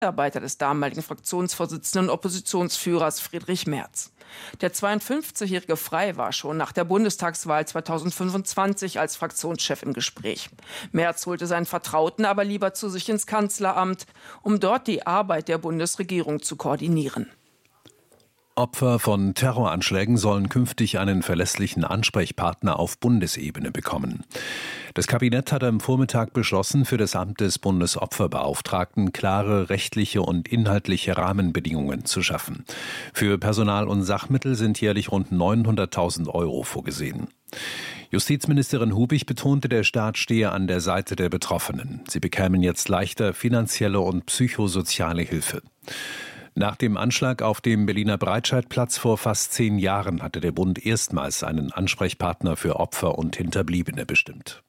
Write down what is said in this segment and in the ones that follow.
Mitarbeiter des damaligen Fraktionsvorsitzenden und Oppositionsführers Friedrich Merz. Der 52-jährige Frey war schon nach der Bundestagswahl 2025 als Fraktionschef im Gespräch. Merz holte seinen Vertrauten aber lieber zu sich ins Kanzleramt, um dort die Arbeit der Bundesregierung zu koordinieren. Opfer von Terroranschlägen sollen künftig einen verlässlichen Ansprechpartner auf Bundesebene bekommen. Das Kabinett hat am Vormittag beschlossen, für das Amt des Bundesopferbeauftragten klare rechtliche und inhaltliche Rahmenbedingungen zu schaffen. Für Personal und Sachmittel sind jährlich rund 900.000 € vorgesehen. Justizministerin Hubig betonte, der Staat stehe an der Seite der Betroffenen. Sie bekämen jetzt leichter finanzielle und psychosoziale Hilfe. Nach dem Anschlag auf dem Berliner Breitscheidplatz vor fast 10 Jahren hatte der Bund erstmals einen Ansprechpartner für Opfer und Hinterbliebene bestimmt.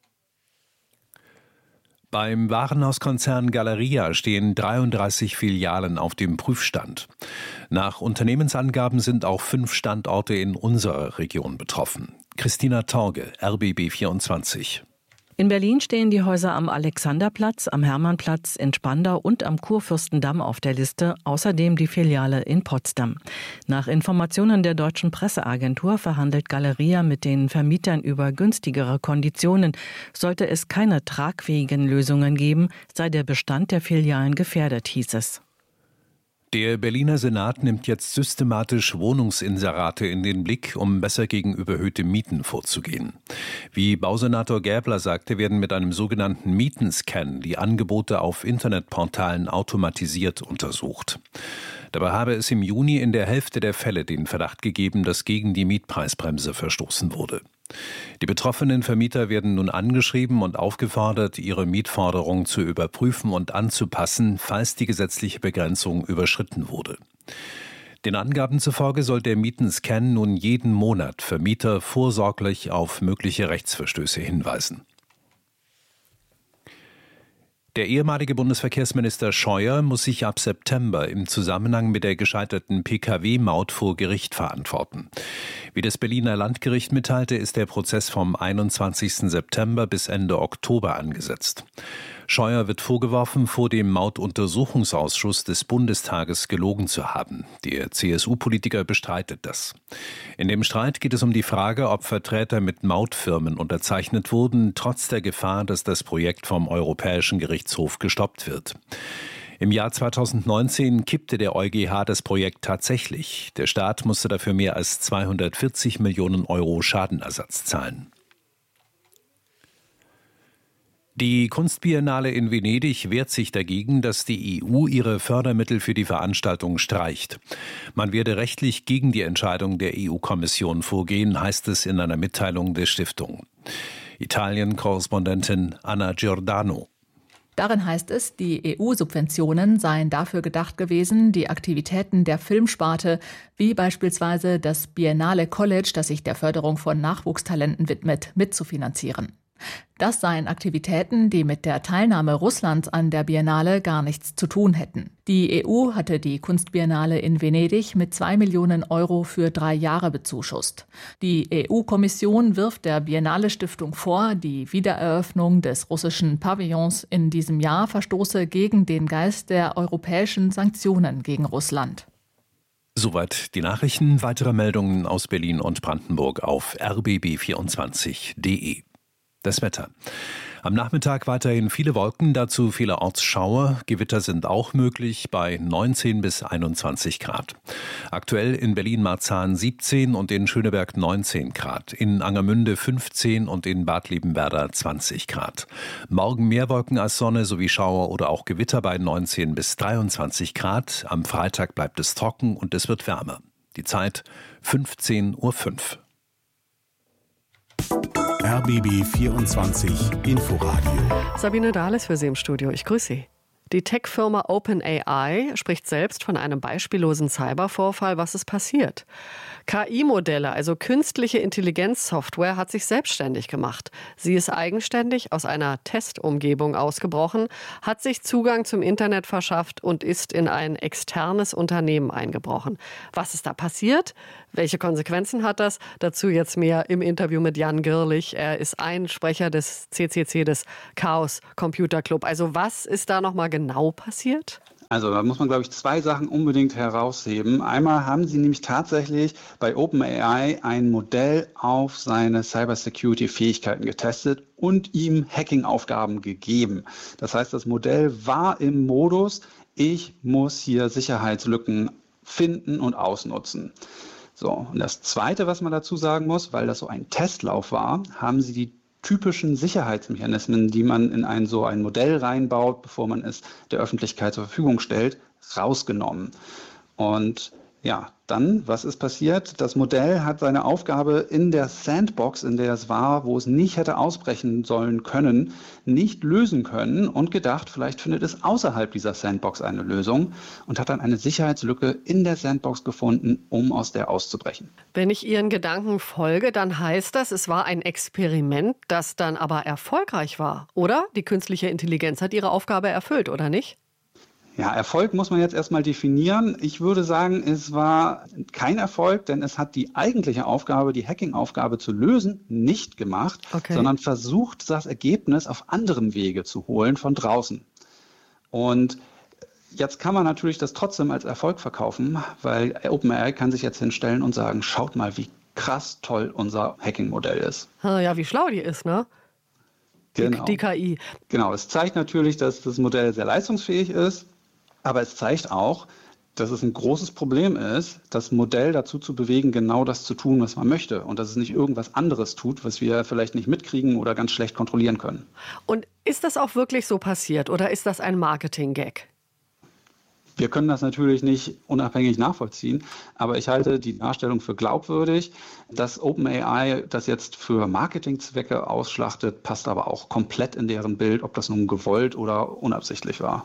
Beim Warenhauskonzern Galeria stehen 33 Filialen auf dem Prüfstand. Nach Unternehmensangaben sind auch 5 Standorte in unserer Region betroffen. Christina Torge, RBB24. In Berlin stehen die Häuser am Alexanderplatz, am Hermannplatz, in Spandau und am Kurfürstendamm auf der Liste, außerdem die Filiale in Potsdam. Nach Informationen der Deutschen Presseagentur verhandelt Galeria mit den Vermietern über günstigere Konditionen. Sollte es keine tragfähigen Lösungen geben, sei der Bestand der Filialen gefährdet, hieß es. Der Berliner Senat nimmt jetzt systematisch Wohnungsinserate in den Blick, um besser gegen überhöhte Mieten vorzugehen. Wie Bausenator Gäbler sagte, werden mit einem sogenannten Mietenscan die Angebote auf Internetportalen automatisiert untersucht. Dabei habe es im Juni in der Hälfte der Fälle den Verdacht gegeben, dass gegen die Mietpreisbremse verstoßen wurde. Die betroffenen Vermieter werden nun angeschrieben und aufgefordert, ihre Mietforderung zu überprüfen und anzupassen, falls die gesetzliche Begrenzung überschritten wurde. Den Angaben zufolge soll der Mietenscan nun jeden Monat Vermieter vorsorglich auf mögliche Rechtsverstöße hinweisen. Der ehemalige Bundesverkehrsminister Scheuer muss sich ab September im Zusammenhang mit der gescheiterten Pkw-Maut vor Gericht verantworten. Wie das Berliner Landgericht mitteilte, ist der Prozess vom 21. September bis Ende Oktober angesetzt. Scheuer wird vorgeworfen, vor dem Mautuntersuchungsausschuss des Bundestages gelogen zu haben. Der CSU-Politiker bestreitet das. In dem Streit geht es um die Frage, ob Verträger mit Mautfirmen unterzeichnet wurden, trotz der Gefahr, dass das Projekt vom Europäischen Gerichtshof gestoppt wird. Im Jahr 2019 kippte der EuGH das Projekt tatsächlich. Der Staat musste dafür mehr als 240 Millionen € Schadenersatz zahlen. Die Kunstbiennale in Venedig wehrt sich dagegen, dass die EU ihre Fördermittel für die Veranstaltung streicht. Man werde rechtlich gegen die Entscheidung der EU-Kommission vorgehen, heißt es in einer Mitteilung der Stiftung. Italien-Korrespondentin Anna Giordano. Darin heißt es, die EU-Subventionen seien dafür gedacht gewesen, die Aktivitäten der Filmsparte, wie beispielsweise das Biennale College, das sich der Förderung von Nachwuchstalenten widmet, mitzufinanzieren. Das seien Aktivitäten, die mit der Teilnahme Russlands an der Biennale gar nichts zu tun hätten. Die EU hatte die Kunstbiennale in Venedig mit 2 Millionen € für 3 Jahre bezuschusst. Die EU-Kommission wirft der Biennale-Stiftung vor, die Wiedereröffnung des russischen Pavillons in diesem Jahr verstoße gegen den Geist der europäischen Sanktionen gegen Russland. Soweit die Nachrichten. Weitere Meldungen aus Berlin und Brandenburg auf rbb24.de. Das Wetter. Am Nachmittag weiterhin viele Wolken, dazu vielerorts Schauer. Gewitter sind auch möglich bei 19 bis 21 Grad. Aktuell in Berlin-Marzahn 17 und in Schöneberg 19 Grad. In Angermünde 15 und in Bad Liebenwerda 20 Grad. Morgen mehr Wolken als Sonne sowie Schauer oder auch Gewitter bei 19 bis 23 Grad. Am Freitag bleibt es trocken und es wird wärmer. Die Zeit 15:05 Uhr. RBB 24 Inforadio. Sabine Dahles für Sie im Studio. Ich grüße Sie. Die Tech-Firma OpenAI spricht selbst von einem beispiellosen Cybervorfall. Was ist passiert? KI-Modelle, also künstliche Intelligenzsoftware, hat sich selbstständig gemacht. Sie ist eigenständig aus einer Testumgebung ausgebrochen, hat sich Zugang zum Internet verschafft und ist in ein externes Unternehmen eingebrochen. Was ist da passiert? Welche Konsequenzen hat das? Dazu jetzt mehr im Interview mit Jan Girlich. Er ist ein Sprecher des CCC, des Chaos Computer Club. Also was ist da nochmal genau passiert? Also da muss man, glaube ich, zwei Sachen unbedingt herausheben. Einmal haben sie nämlich tatsächlich bei OpenAI ein Modell auf seine Cybersecurity-Fähigkeiten getestet und ihm Hacking-Aufgaben gegeben. Das heißt, das Modell war im Modus, ich muss hier Sicherheitslücken finden und ausnutzen. So, und das Zweite, was man dazu sagen muss, weil das so ein Testlauf war, haben sie die typischen Sicherheitsmechanismen, die man in ein Modell reinbaut, bevor man es der Öffentlichkeit zur Verfügung stellt, rausgenommen. Und ja, dann, was ist passiert? Das Modell hat seine Aufgabe in der Sandbox, in der es war, wo es nicht hätte ausbrechen sollen können, nicht lösen können und gedacht, vielleicht findet es außerhalb dieser Sandbox eine Lösung und hat dann eine Sicherheitslücke in der Sandbox gefunden, um aus der auszubrechen. Wenn ich Ihren Gedanken folge, dann heißt das, es war ein Experiment, das dann aber erfolgreich war, oder? Die künstliche Intelligenz hat ihre Aufgabe erfüllt, oder nicht? Ja, Erfolg muss man jetzt erstmal definieren. Ich würde sagen, es war kein Erfolg, denn es hat die eigentliche Aufgabe, die Hacking-Aufgabe zu lösen, nicht gemacht, sondern versucht, das Ergebnis auf anderem Wege zu holen von draußen. Und jetzt kann man natürlich das trotzdem als Erfolg verkaufen, weil OpenAI kann sich jetzt hinstellen und sagen, schaut mal, wie krass toll unser Hacking-Modell ist. Ja, wie schlau die ist, ne? Genau. Die KI. Genau, es zeigt natürlich, dass das Modell sehr leistungsfähig ist. Aber es zeigt auch, dass es ein großes Problem ist, das Modell dazu zu bewegen, genau das zu tun, was man möchte. Und dass es nicht irgendwas anderes tut, was wir vielleicht nicht mitkriegen oder ganz schlecht kontrollieren können. Und ist das auch wirklich so passiert oder ist das ein Marketing-Gag? Wir können das natürlich nicht unabhängig nachvollziehen, aber ich halte die Darstellung für glaubwürdig. Dass OpenAI das jetzt für Marketingzwecke ausschlachtet, passt aber auch komplett in deren Bild, ob das nun gewollt oder unabsichtlich war.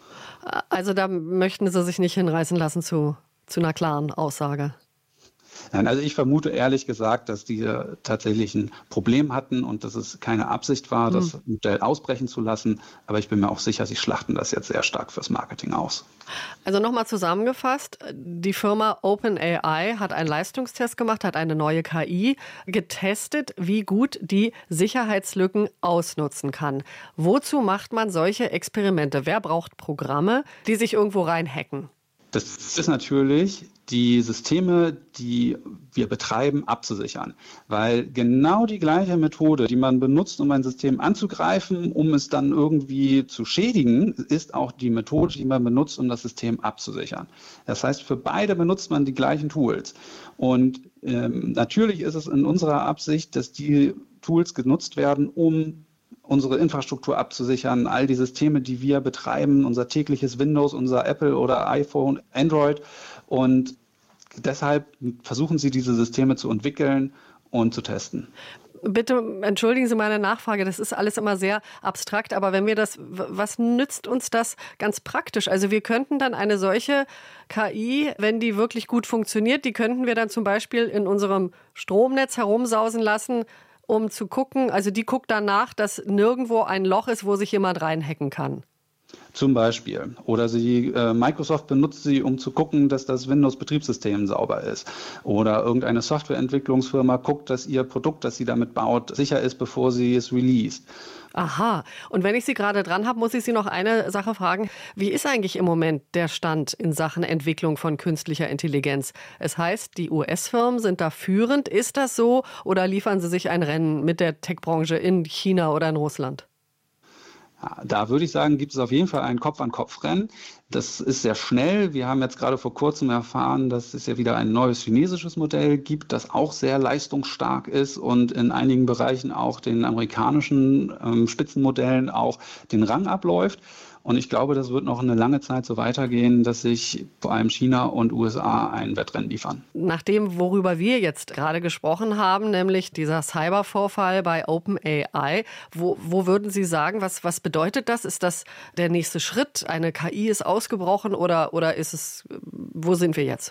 Also da möchten Sie sich nicht hinreißen lassen zu einer klaren Aussage. Nein, also ich vermute ehrlich gesagt, dass die tatsächlich ein Problem hatten und dass es keine Absicht war, das Modell ausbrechen zu lassen. Aber ich bin mir auch sicher, sie schlachten das jetzt sehr stark fürs Marketing aus. Also nochmal zusammengefasst, die Firma OpenAI hat einen Leistungstest gemacht, hat eine neue KI getestet, wie gut die Sicherheitslücken ausnutzen kann. Wozu macht man solche Experimente? Wer braucht Programme, die sich irgendwo reinhacken? Das ist natürlich, die Systeme, die wir betreiben, abzusichern. Weil genau die gleiche Methode, die man benutzt, um ein System anzugreifen, um es dann irgendwie zu schädigen, ist auch die Methode, die man benutzt, um das System abzusichern. Das heißt, für beide benutzt man die gleichen Tools. Und natürlich ist es in unserer Absicht, dass die Tools genutzt werden, um unsere Infrastruktur abzusichern, all die Systeme, die wir betreiben, unser tägliches Windows, unser Apple oder iPhone, Android. Und deshalb versuchen sie, diese Systeme zu entwickeln und zu testen. Bitte entschuldigen Sie meine Nachfrage, das ist alles immer sehr abstrakt, aber was nützt uns das ganz praktisch? Also wir könnten dann eine solche KI, wenn die wirklich gut funktioniert, die könnten wir dann zum Beispiel in unserem Stromnetz herumsausen lassen, um zu gucken, also die guckt danach, dass nirgendwo ein Loch ist, wo sich jemand reinhacken kann. Zum Beispiel. Oder Microsoft benutzt sie, um zu gucken, dass das Windows-Betriebssystem sauber ist. Oder irgendeine Softwareentwicklungsfirma guckt, dass ihr Produkt, das sie damit baut, sicher ist, bevor sie es released. Aha. Und wenn ich Sie gerade dran habe, muss ich Sie noch eine Sache fragen. Wie ist eigentlich im Moment der Stand in Sachen Entwicklung von künstlicher Intelligenz? Es heißt, die US-Firmen sind da führend. Ist das so? Oder liefern Sie sich ein Rennen mit der Tech-Branche in China oder in Russland? Ja, da würde ich sagen, gibt es auf jeden Fall ein Kopf-an-Kopf-Rennen. Das ist sehr schnell. Wir haben jetzt gerade vor kurzem erfahren, dass es ja wieder ein neues chinesisches Modell gibt, das auch sehr leistungsstark ist und in einigen Bereichen auch den amerikanischen Spitzenmodellen auch den Rang abläuft. Und ich glaube, das wird noch eine lange Zeit so weitergehen, dass sich vor allem China und USA ein Wettrennen liefern. Nach dem, worüber wir jetzt gerade gesprochen haben, nämlich dieser Cybervorfall bei OpenAI, wo würden Sie sagen, was bedeutet das? Ist das der nächste Schritt? Eine KI ist ausgebrochen oder ist es, wo sind wir jetzt?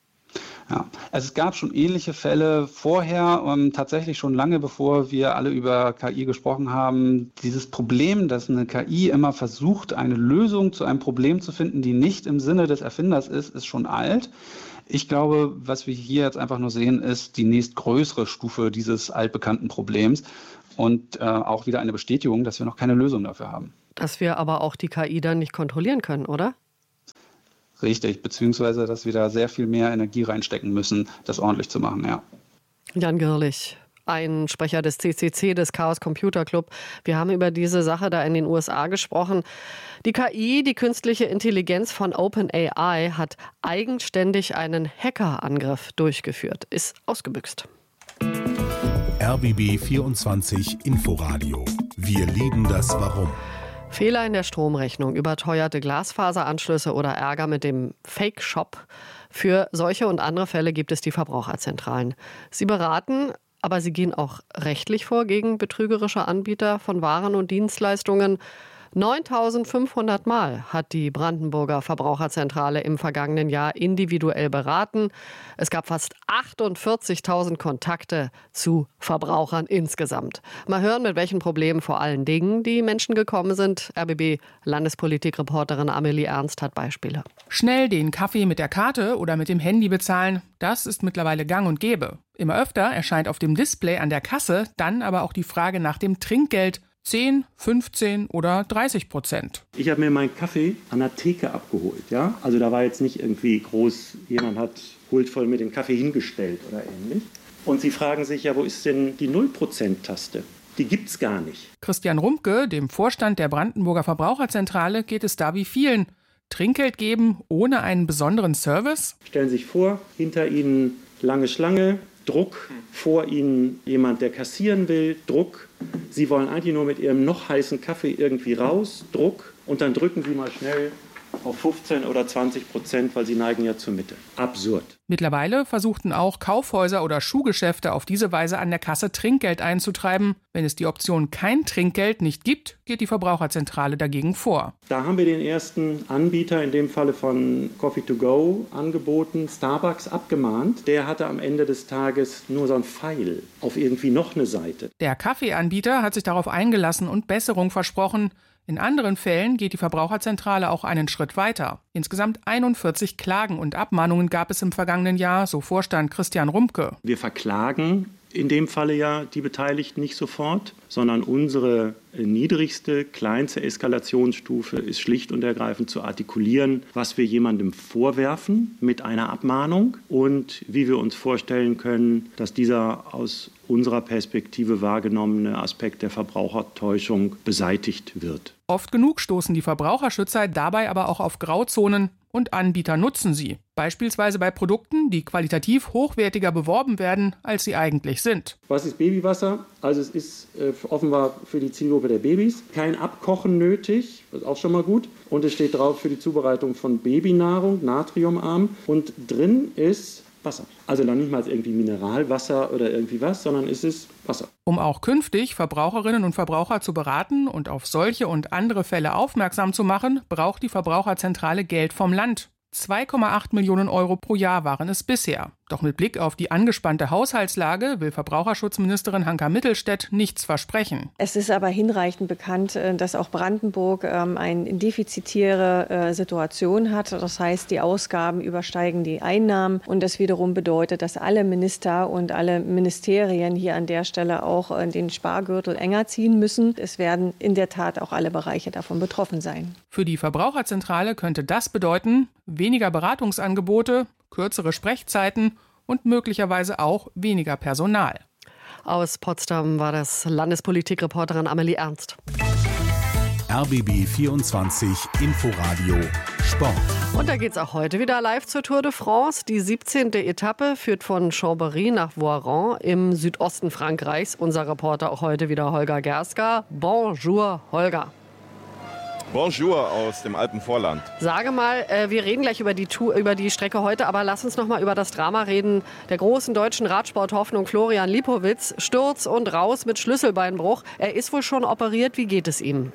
Ja, also es gab schon ähnliche Fälle vorher, tatsächlich schon lange bevor wir alle über KI gesprochen haben. Dieses Problem, dass eine KI immer versucht, eine Lösung zu einem Problem zu finden, die nicht im Sinne des Erfinders ist schon alt. Ich glaube, was wir hier jetzt einfach nur sehen, ist die nächstgrößere Stufe dieses altbekannten Problems und auch wieder eine Bestätigung, dass wir noch keine Lösung dafür haben. Dass wir aber auch die KI dann nicht kontrollieren können, oder? Richtig, beziehungsweise dass wir da sehr viel mehr Energie reinstecken müssen, das ordentlich zu machen, ja. Jan Girlich, ein Sprecher des CCC, des Chaos Computer Club. Wir haben über diese Sache da in den USA gesprochen. Die KI, die künstliche Intelligenz von OpenAI, hat eigenständig einen Hackerangriff durchgeführt, ist ausgebüxt. RBB 24 Inforadio. Wir lieben das Warum. Fehler in der Stromrechnung, überteuerte Glasfaseranschlüsse oder Ärger mit dem Fake-Shop. Für solche und andere Fälle gibt es die Verbraucherzentralen. Sie beraten, aber sie gehen auch rechtlich vor gegen betrügerische Anbieter von Waren und Dienstleistungen. 9.500 Mal hat die Brandenburger Verbraucherzentrale im vergangenen Jahr individuell beraten. Es gab fast 48.000 Kontakte zu Verbrauchern insgesamt. Mal hören, mit welchen Problemen vor allen Dingen die Menschen gekommen sind. RBB-Landespolitikreporterin Amelie Ernst hat Beispiele. Schnell den Kaffee mit der Karte oder mit dem Handy bezahlen, das ist mittlerweile gang und gäbe. Immer öfter erscheint auf dem Display an der Kasse dann aber auch die Frage nach dem Trinkgeld. 10, 15 oder 30%. Ich habe mir meinen Kaffee an der Theke abgeholt. Ja? Also da war jetzt nicht irgendwie groß, jemand hat huldvoll mir den Kaffee hingestellt oder ähnlich. Und Sie fragen sich ja, wo ist denn die 0%-Taste? Die gibt's gar nicht. Christian Rumpke, dem Vorstand der Brandenburger Verbraucherzentrale, geht es da wie vielen. Trinkgeld geben ohne einen besonderen Service? Stellen Sie sich vor, hinter Ihnen lange Schlange, Druck, vor Ihnen jemand, der kassieren will, Druck. Sie wollen eigentlich nur mit Ihrem noch heißen Kaffee irgendwie raus, Druck. Und dann drücken Sie mal schnell auf 15 oder 20%, weil Sie neigen ja zur Mitte. Absurd. Mittlerweile versuchten auch Kaufhäuser oder Schuhgeschäfte auf diese Weise an der Kasse Trinkgeld einzutreiben. Wenn es die Option kein Trinkgeld nicht gibt, geht die Verbraucherzentrale dagegen vor. Da haben wir den ersten Anbieter, in dem Falle von Coffee to Go, angeboten, Starbucks abgemahnt. Der hatte am Ende des Tages nur so ein Pfeil auf irgendwie noch eine Seite. Der Kaffeeanbieter hat sich darauf eingelassen und Besserung versprochen. In anderen Fällen geht die Verbraucherzentrale auch einen Schritt weiter. Insgesamt 41 Klagen und Abmahnungen gab es im vergangenen Jahr, so Vorstand Christian Rumpke. Wir verklagen in dem Falle ja die Beteiligten nicht sofort, sondern unsere niedrigste, kleinste Eskalationsstufe ist schlicht und ergreifend zu artikulieren, was wir jemandem vorwerfen mit einer Abmahnung und wie wir uns vorstellen können, dass dieser aus unserer Perspektive wahrgenommene Aspekt der Verbrauchertäuschung beseitigt wird. Oft genug stoßen die Verbraucherschützer dabei aber auch auf Grauzonen und Anbieter nutzen sie. Beispielsweise bei Produkten, die qualitativ hochwertiger beworben werden, als sie eigentlich sind. Was ist Babywasser? Also es ist offenbar für die Zielgruppe der Babys. Kein Abkochen nötig, das ist auch schon mal gut. Und es steht drauf für die Zubereitung von Babynahrung, natriumarm. Und drin ist Wasser. Also dann nicht mal irgendwie Mineralwasser oder irgendwie was, sondern es ist Wasser. Um auch künftig Verbraucherinnen und Verbraucher zu beraten und auf solche und andere Fälle aufmerksam zu machen, braucht die Verbraucherzentrale Geld vom Land. 2,8 Millionen Euro pro Jahr waren es bisher. Doch mit Blick auf die angespannte Haushaltslage will Verbraucherschutzministerin Hanka Mittelstädt nichts versprechen. Es ist aber hinreichend bekannt, dass auch Brandenburg eine defizitäre Situation hat. Das heißt, die Ausgaben übersteigen die Einnahmen. Und das wiederum bedeutet, dass alle Minister und alle Ministerien hier an der Stelle auch den Spargürtel enger ziehen müssen. Es werden in der Tat auch alle Bereiche davon betroffen sein. Für die Verbraucherzentrale könnte das bedeuten, weniger Beratungsangebote, kürzere Sprechzeiten und möglicherweise auch weniger Personal. Aus Potsdam war das Landespolitikreporterin Amelie Ernst. RBB 24 Inforadio Sport. Und da geht's auch heute wieder live zur Tour de France. Die 17. Etappe führt von Chambéry nach Voiron im Südosten Frankreichs. Unser Reporter auch heute wieder Holger Gerska. Bonjour, Holger. Bonjour aus dem Alpenvorland. Sage mal, wir reden gleich über die Strecke heute, aber lass uns noch mal über das Drama reden der großen deutschen Radsporthoffnung Florian Lipowitz. Sturz und raus mit Schlüsselbeinbruch. Er ist wohl schon operiert. Wie geht es ihm?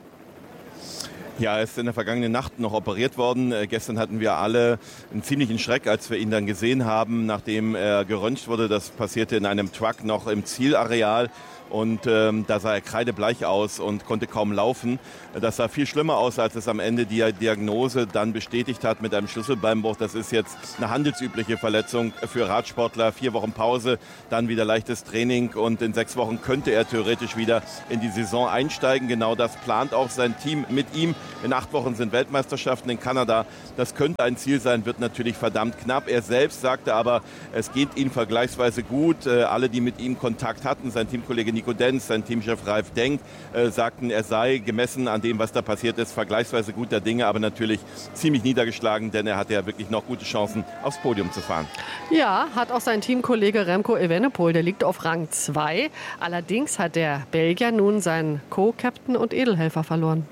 Ja, er ist in der vergangenen Nacht noch operiert worden. Gestern hatten wir alle einen ziemlichen Schreck, als wir ihn dann gesehen haben, nachdem er geröntgt wurde. Das passierte in einem Truck noch im Zielareal. Und da sah er kreidebleich aus und konnte kaum laufen. Das sah viel schlimmer aus, als es am Ende die Diagnose dann bestätigt hat mit einem Schlüsselbeinbruch. Das ist jetzt eine handelsübliche Verletzung für Radsportler. 4 Wochen Pause, dann wieder leichtes Training und in 6 Wochen könnte er theoretisch wieder in die Saison einsteigen. Genau das plant auch sein Team mit ihm. In 8 Wochen sind Weltmeisterschaften in Kanada. Das könnte ein Ziel sein, wird natürlich verdammt knapp. Er selbst sagte aber, es geht ihm vergleichsweise gut. Alle, die mit ihm Kontakt hatten, sein Teamkollege Nico Denz, sein Teamchef Ralf Denk, sagten, er sei gemessen an dem, was da passiert ist, vergleichsweise guter Dinge, aber natürlich ziemlich niedergeschlagen, denn er hatte ja wirklich noch gute Chancen, aufs Podium zu fahren. Ja, hat auch sein Teamkollege Remco Evenepoel, der liegt auf Rang 2. Allerdings hat der Belgier nun seinen Co-Captain und Edelhelfer verloren.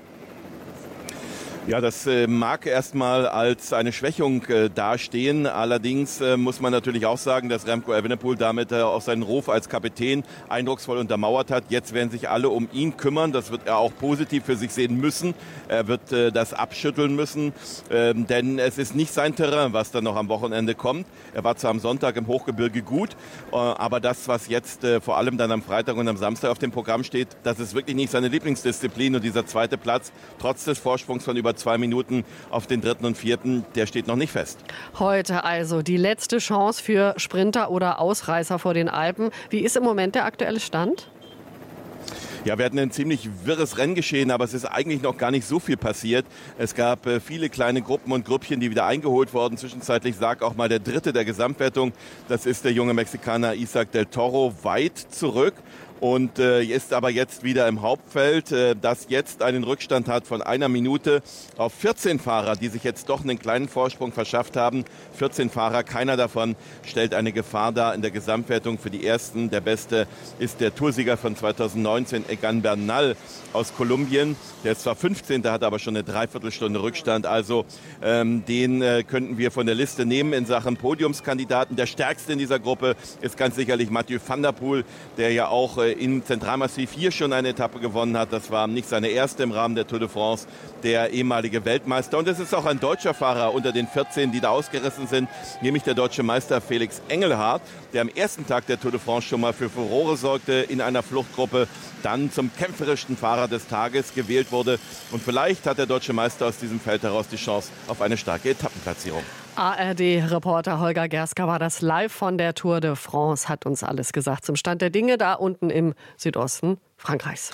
Ja, das mag erstmal als eine Schwächung dastehen. Allerdings muss man natürlich auch sagen, dass Remco Evenepoel damit auch seinen Ruf als Kapitän eindrucksvoll untermauert hat. Jetzt werden sich alle um ihn kümmern. Das wird er auch positiv für sich sehen müssen. Er wird das abschütteln müssen, denn es ist nicht sein Terrain, was dann noch am Wochenende kommt. Er war zwar am Sonntag im Hochgebirge gut, aber das, was jetzt vor allem dann am Freitag und am Samstag auf dem Programm steht, das ist wirklich nicht seine Lieblingsdisziplin. Und dieser zweite Platz, trotz des Vorsprungs von über 2 Minuten auf den 3. und 4., der steht noch nicht fest. Heute also die letzte Chance für Sprinter oder Ausreißer vor den Alpen. Wie ist im Moment der aktuelle Stand? Ja, wir hatten ein ziemlich wirres Renngeschehen, aber es ist eigentlich noch gar nicht so viel passiert. Es gab viele kleine Gruppen und Grüppchen, die wieder eingeholt wurden. Zwischenzeitlich lag auch mal der Dritte der Gesamtwertung. Das ist der junge Mexikaner Isaac del Toro, weit zurück. Und ist aber jetzt wieder im Hauptfeld, das jetzt einen Rückstand hat von 1 Minute auf 14 Fahrer, die sich jetzt doch einen kleinen Vorsprung verschafft haben. 14 Fahrer, keiner davon stellt eine Gefahr dar in der Gesamtwertung für die Ersten. Der Beste ist der Toursieger von 2019, Egan Bernal aus Kolumbien. Der ist zwar 15., hat aber schon eine Dreiviertelstunde Rückstand. Also den könnten wir von der Liste nehmen in Sachen Podiumskandidaten. Der stärkste in dieser Gruppe ist ganz sicherlich Mathieu van der Poel, der ja auch in Zentralmassiv hier schon eine Etappe gewonnen hat. Das war nicht seine erste im Rahmen der Tour de France, der ehemalige Weltmeister. Und es ist auch ein deutscher Fahrer unter den 14, die da ausgerissen sind, nämlich der deutsche Meister Felix Engelhardt, der am ersten Tag der Tour de France schon mal für Furore sorgte in einer Fluchtgruppe, dann zum kämpferischsten Fahrer des Tages gewählt wurde. Und vielleicht hat der deutsche Meister aus diesem Feld heraus die Chance auf eine starke Etappenplatzierung. ARD-Reporter Holger Gerska war das live von der Tour de France, hat uns alles gesagt zum Stand der Dinge da unten im Südosten Frankreichs.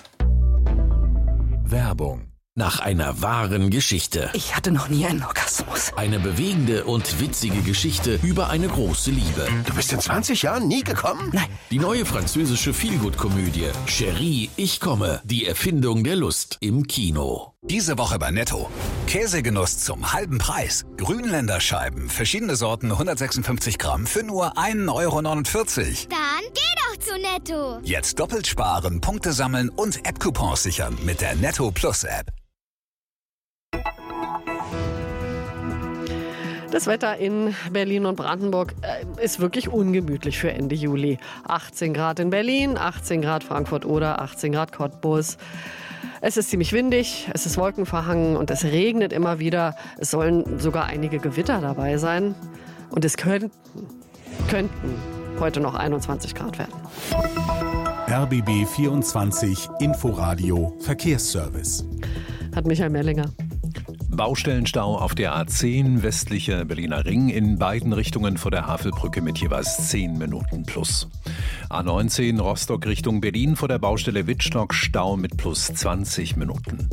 Werbung. Nach einer wahren Geschichte. Ich hatte noch nie einen Orgasmus. Eine bewegende und witzige Geschichte über eine große Liebe. Du bist in 20 Jahren nie gekommen? Nein. Die neue französische Feelgood-Komödie Chérie, ich komme. Die Erfindung der Lust im Kino. Diese Woche bei Netto. Käsegenuss zum halben Preis. Grünländerscheiben, verschiedene Sorten, 156 Gramm für nur 1,49 Euro. Dann geh doch zu Netto. Jetzt doppelt sparen, Punkte sammeln und App-Coupons sichern mit der Netto Plus App. Das Wetter in Berlin und Brandenburg ist wirklich ungemütlich für Ende Juli. 18 Grad in Berlin, 18 Grad Frankfurt oder 18 Grad Cottbus. Es ist ziemlich windig, es ist wolkenverhangen und es regnet immer wieder. Es sollen sogar einige Gewitter dabei sein. Und es könnten heute noch 21 Grad werden. RBB 24 Inforadio Verkehrsservice. Hat Michael Merlinger. Baustellenstau auf der A10 westlicher Berliner Ring in beiden Richtungen vor der Havelbrücke mit jeweils 10 Minuten plus. A19 Rostock Richtung Berlin vor der Baustelle Wittstock Stau mit plus 20 Minuten.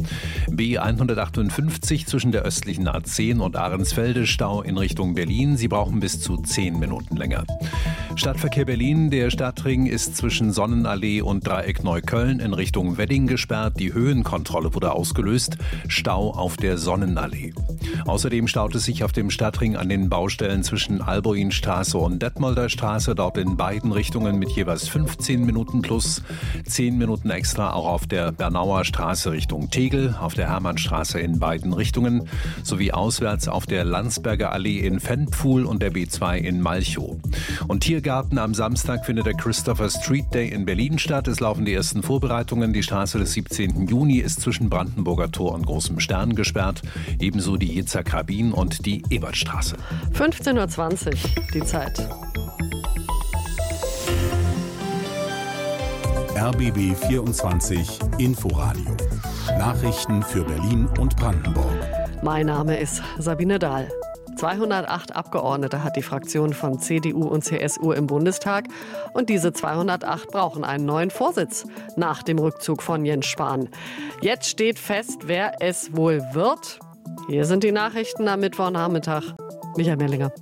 B158 zwischen der östlichen A10 und Ahrensfelde Stau in Richtung Berlin. Sie brauchen bis zu 10 Minuten länger. Stadtverkehr Berlin, der Stadtring ist zwischen Sonnenallee und Dreieck Neukölln in Richtung Wedding gesperrt. Die Höhenkontrolle wurde ausgelöst. Stau auf der Sonnenallee. Außerdem staut es sich auf dem Stadtring an den Baustellen zwischen Albuinstraße und Detmolder Straße, dort in beiden Richtungen mit jeweils 15 Minuten plus 10 Minuten extra auch auf der Bernauer Straße Richtung Tegel, auf der Hermannstraße in beiden Richtungen sowie auswärts auf der Landsberger Allee in Ventpfuhl und der B2 in Malchow. Und Tiergarten am Samstag findet der Christopher Street Day in Berlin statt. Es laufen die ersten Vorbereitungen. Die Straße des 17. Juni ist zwischen Brandenburger Tor und Großem Stern gesperrt. Ebenso die Yitzhak Rabin und die Ebertstraße. 15:20 Uhr, die Zeit. RBB 24 Inforadio. Nachrichten für Berlin und Brandenburg. Mein Name ist Sabine Dahl. 208 Abgeordnete hat die Fraktion von CDU und CSU im Bundestag. Und diese 208 brauchen einen neuen Vorsitz nach dem Rückzug von Jens Spahn. Jetzt steht fest, wer es wohl wird. Hier sind die Nachrichten am Mittwochnachmittag. Michael Merlinger.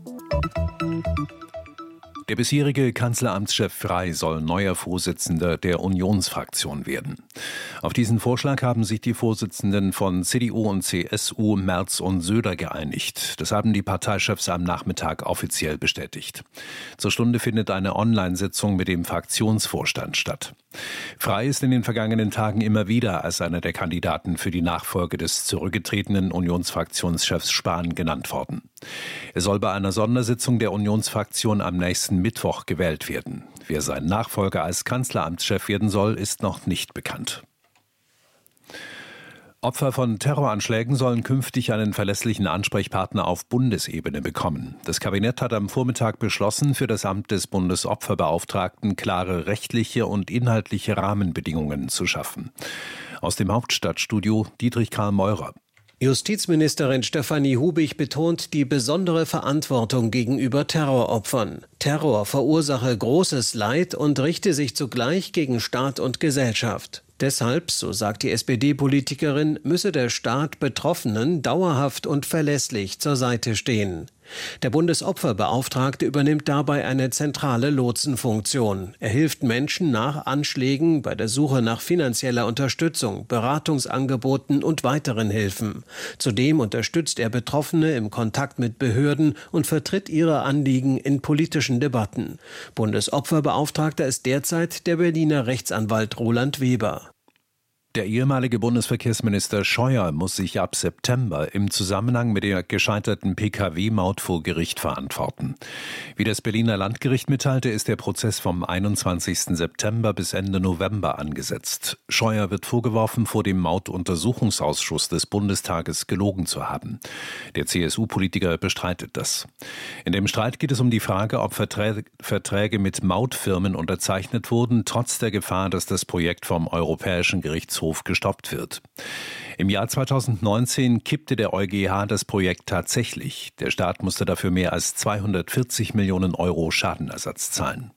Der bisherige Kanzleramtschef Frey soll neuer Vorsitzender der Unionsfraktion werden. Auf diesen Vorschlag haben sich die Vorsitzenden von CDU und CSU, Merz und Söder geeinigt. Das haben die Parteichefs am Nachmittag offiziell bestätigt. Zur Stunde findet eine Online-Sitzung mit dem Fraktionsvorstand statt. Frey ist in den vergangenen Tagen immer wieder als einer der Kandidaten für die Nachfolge des zurückgetretenen Unionsfraktionschefs Spahn genannt worden. Er soll bei einer Sondersitzung der Unionsfraktion am nächsten Mittwoch gewählt werden. Wer sein Nachfolger als Kanzleramtschef werden soll, ist noch nicht bekannt. Opfer von Terroranschlägen sollen künftig einen verlässlichen Ansprechpartner auf Bundesebene bekommen. Das Kabinett hat am Vormittag beschlossen, für das Amt des Bundesopferbeauftragten klare rechtliche und inhaltliche Rahmenbedingungen zu schaffen. Aus dem Hauptstadtstudio Dietrich Karl Meurer. Justizministerin Stefanie Hubig betont die besondere Verantwortung gegenüber Terroropfern. Terror verursache großes Leid und richte sich zugleich gegen Staat und Gesellschaft. Deshalb, so sagt die SPD-Politikerin, müsse der Staat Betroffenen dauerhaft und verlässlich zur Seite stehen. Der Bundesopferbeauftragte übernimmt dabei eine zentrale Lotsenfunktion. Er hilft Menschen nach Anschlägen bei der Suche nach finanzieller Unterstützung, Beratungsangeboten und weiteren Hilfen. Zudem unterstützt er Betroffene im Kontakt mit Behörden und vertritt ihre Anliegen in politischen Debatten. Bundesopferbeauftragter ist derzeit der Berliner Rechtsanwalt Roland Weber. Der ehemalige Bundesverkehrsminister Scheuer muss sich ab September im Zusammenhang mit der gescheiterten Pkw-Maut vor Gericht verantworten. Wie das Berliner Landgericht mitteilte, ist der Prozess vom 21. September bis Ende November angesetzt. Scheuer wird vorgeworfen, vor dem Mautuntersuchungsausschuss des Bundestages gelogen zu haben. Der CSU-Politiker bestreitet das. In dem Streit geht es um die Frage, ob Verträge mit Mautfirmen unterzeichnet wurden, trotz der Gefahr, dass das Projekt vom Europäischen Gerichtshof gestoppt wird. Im Jahr 2019 kippte der EuGH das Projekt tatsächlich. Der Staat musste dafür mehr als 240 Millionen Euro Schadenersatz zahlen.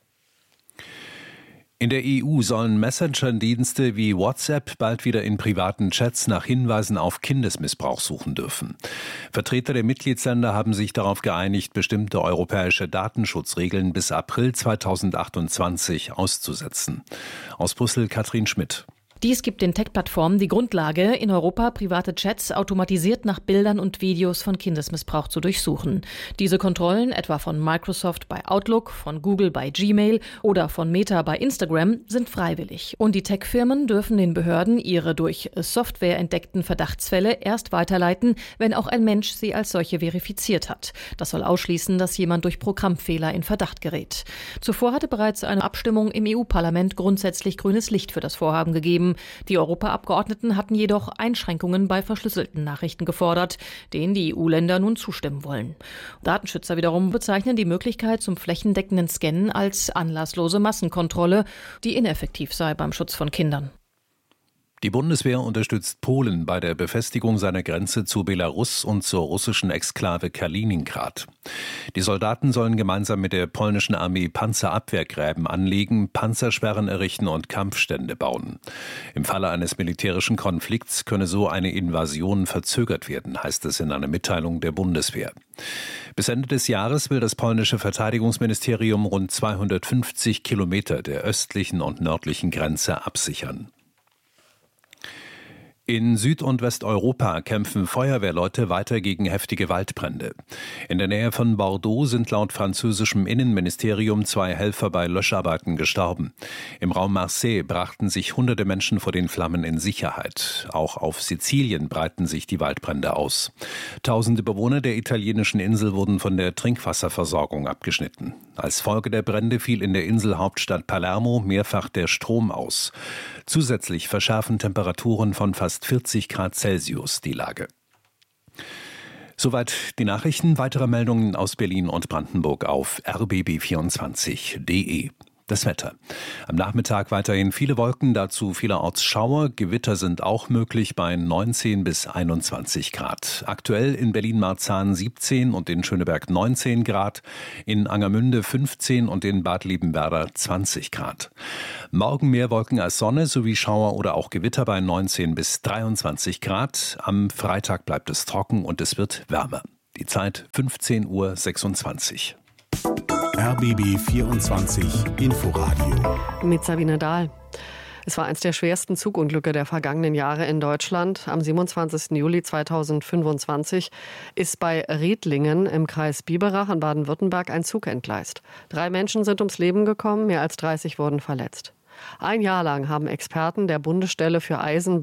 In der EU sollen Messenger-Dienste wie WhatsApp bald wieder in privaten Chats nach Hinweisen auf Kindesmissbrauch suchen dürfen. Vertreter der Mitgliedsländer haben sich darauf geeinigt, bestimmte europäische Datenschutzregeln bis April 2028 auszusetzen. Aus Brüssel Katrin Schmidt. Dies gibt den Tech-Plattformen die Grundlage, in Europa private Chats automatisiert nach Bildern und Videos von Kindesmissbrauch zu durchsuchen. Diese Kontrollen, etwa von Microsoft bei Outlook, von Google bei Gmail oder von Meta bei Instagram, sind freiwillig. Und die Tech-Firmen dürfen den Behörden ihre durch Software entdeckten Verdachtsfälle erst weiterleiten, wenn auch ein Mensch sie als solche verifiziert hat. Das soll ausschließen, dass jemand durch Programmfehler in Verdacht gerät. Zuvor hatte bereits eine Abstimmung im EU-Parlament grundsätzlich grünes Licht für das Vorhaben gegeben. Die Europaabgeordneten hatten jedoch Einschränkungen bei verschlüsselten Nachrichten gefordert, denen die EU-Länder nun zustimmen wollen. Datenschützer wiederum bezeichnen die Möglichkeit zum flächendeckenden Scannen als anlasslose Massenkontrolle, die ineffektiv sei beim Schutz von Kindern. Die Bundeswehr unterstützt Polen bei der Befestigung seiner Grenze zu Belarus und zur russischen Exklave Kaliningrad. Die Soldaten sollen gemeinsam mit der polnischen Armee Panzerabwehrgräben anlegen, Panzersperren errichten und Kampfstände bauen. Im Falle eines militärischen Konflikts könne so eine Invasion verzögert werden, heißt es in einer Mitteilung der Bundeswehr. Bis Ende des Jahres will das polnische Verteidigungsministerium rund 250 Kilometer der östlichen und nördlichen Grenze absichern. In Süd- und Westeuropa kämpfen Feuerwehrleute weiter gegen heftige Waldbrände. In der Nähe von Bordeaux sind laut französischem Innenministerium 2 Helfer bei Löscharbeiten gestorben. Im Raum Marseille brachten sich hunderte Menschen vor den Flammen in Sicherheit. Auch auf Sizilien breiten sich die Waldbrände aus. Tausende Bewohner der italienischen Insel wurden von der Trinkwasserversorgung abgeschnitten. Als Folge der Brände fiel in der Inselhauptstadt Palermo mehrfach der Strom aus. Zusätzlich verschärfen Temperaturen von fast 40 Grad Celsius die Lage. Soweit die Nachrichten. Weitere Meldungen aus Berlin und Brandenburg auf rbb24.de. Das Wetter. Am Nachmittag weiterhin viele Wolken, dazu vielerorts Schauer. Gewitter sind auch möglich bei 19 bis 21 Grad. Aktuell in Berlin-Marzahn 17 und in Schöneberg 19 Grad, in Angermünde 15 und in Bad Liebenwerda 20 Grad. Morgen mehr Wolken als Sonne sowie Schauer oder auch Gewitter bei 19 bis 23 Grad. Am Freitag bleibt es trocken und es wird wärmer. Die Zeit 15:26 Uhr. RBB 24 Inforadio. Mit Sabine Dahl. Es war eines der schwersten Zugunglücke der vergangenen Jahre in Deutschland. Am 27. Juli 2025 ist bei Riedlingen im Kreis Biberach in Baden-Württemberg ein Zug entgleist. 3 Menschen sind ums Leben gekommen, mehr als 30 wurden verletzt. Ein Jahr lang haben Experten der Bundesstelle für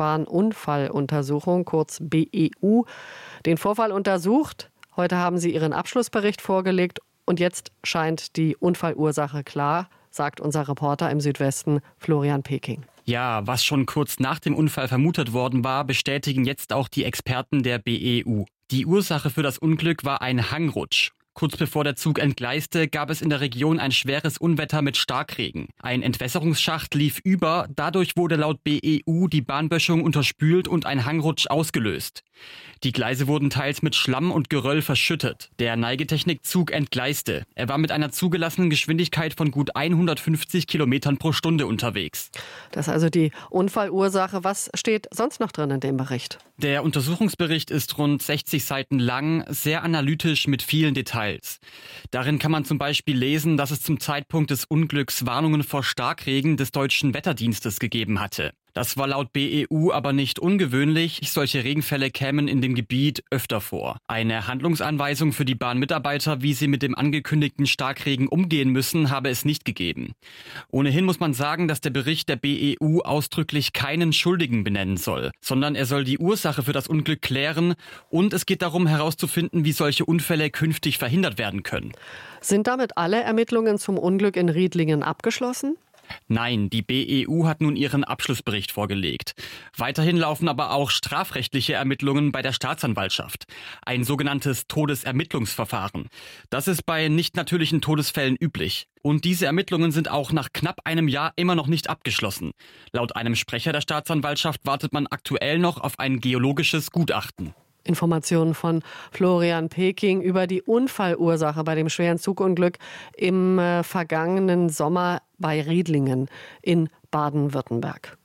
Eisenbahnunfalluntersuchung, kurz BEU, den Vorfall untersucht. Heute haben sie ihren Abschlussbericht vorgelegt. Und jetzt scheint die Unfallursache klar, sagt unser Reporter im Südwesten Florian Peking. Ja, was schon kurz nach dem Unfall vermutet worden war, bestätigen jetzt auch die Experten der BEU. Die Ursache für das Unglück war ein Hangrutsch. Kurz bevor der Zug entgleiste, gab es in der Region ein schweres Unwetter mit Starkregen. Ein Entwässerungsschacht lief über, dadurch wurde laut BEU die Bahnböschung unterspült und ein Hangrutsch ausgelöst. Die Gleise wurden teils mit Schlamm und Geröll verschüttet. Der Neigetechnikzug entgleiste. Er war mit einer zugelassenen Geschwindigkeit von gut 150 Kilometern pro Stunde unterwegs. Das ist also die Unfallursache. Was steht sonst noch drin in dem Bericht? Der Untersuchungsbericht ist rund 60 Seiten lang, sehr analytisch mit vielen Details. Darin kann man zum Beispiel lesen, dass es zum Zeitpunkt des Unglücks Warnungen vor Starkregen des deutschen Wetterdienstes gegeben hatte. Das war laut BEU aber nicht ungewöhnlich. Solche Regenfälle kämen in dem Gebiet öfter vor. Eine Handlungsanweisung für die Bahnmitarbeiter, wie sie mit dem angekündigten Starkregen umgehen müssen, habe es nicht gegeben. Ohnehin muss man sagen, dass der Bericht der BEU ausdrücklich keinen Schuldigen benennen soll, sondern er soll die Ursache für das Unglück klären und es geht darum herauszufinden, wie solche Unfälle künftig verhindert werden können. Sind damit alle Ermittlungen zum Unglück in Riedlingen abgeschlossen? Nein, die BEU hat nun ihren Abschlussbericht vorgelegt. Weiterhin laufen aber auch strafrechtliche Ermittlungen bei der Staatsanwaltschaft. Ein sogenanntes Todesermittlungsverfahren. Das ist bei nicht natürlichen Todesfällen üblich. Und diese Ermittlungen sind auch nach knapp einem Jahr immer noch nicht abgeschlossen. Laut einem Sprecher der Staatsanwaltschaft wartet man aktuell noch auf ein geologisches Gutachten. Informationen von Florian Peking über die Unfallursache bei dem schweren Zugunglück im vergangenen Sommer bei Riedlingen in Baden-Württemberg.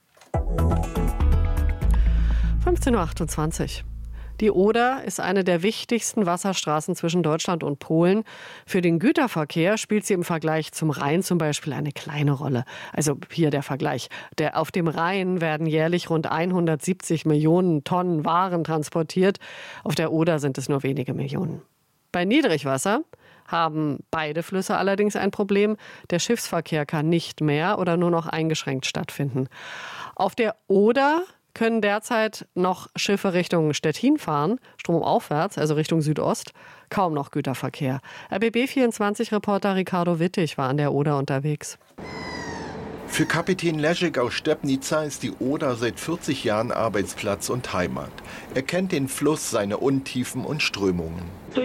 15:28 Uhr. Die Oder ist eine der wichtigsten Wasserstraßen zwischen Deutschland und Polen. Für den Güterverkehr spielt sie im Vergleich zum Rhein zum Beispiel eine kleine Rolle. Also hier der Vergleich. Auf dem Rhein werden jährlich rund 170 Millionen Tonnen Waren transportiert. Auf der Oder sind es nur wenige Millionen. Bei Niedrigwasser haben beide Flüsse allerdings ein Problem. Der Schiffsverkehr kann nicht mehr oder nur noch eingeschränkt stattfinden. Auf der Oder können derzeit noch Schiffe Richtung Stettin fahren, stromaufwärts, also Richtung Südost, kaum noch Güterverkehr. RBB24-Reporter Ricardo Wittig war an der Oder unterwegs. Für Kapitän Leszek aus Stepnica ist die Oder seit 40 Jahren Arbeitsplatz und Heimat. Er kennt den Fluss, seine Untiefen und Strömungen.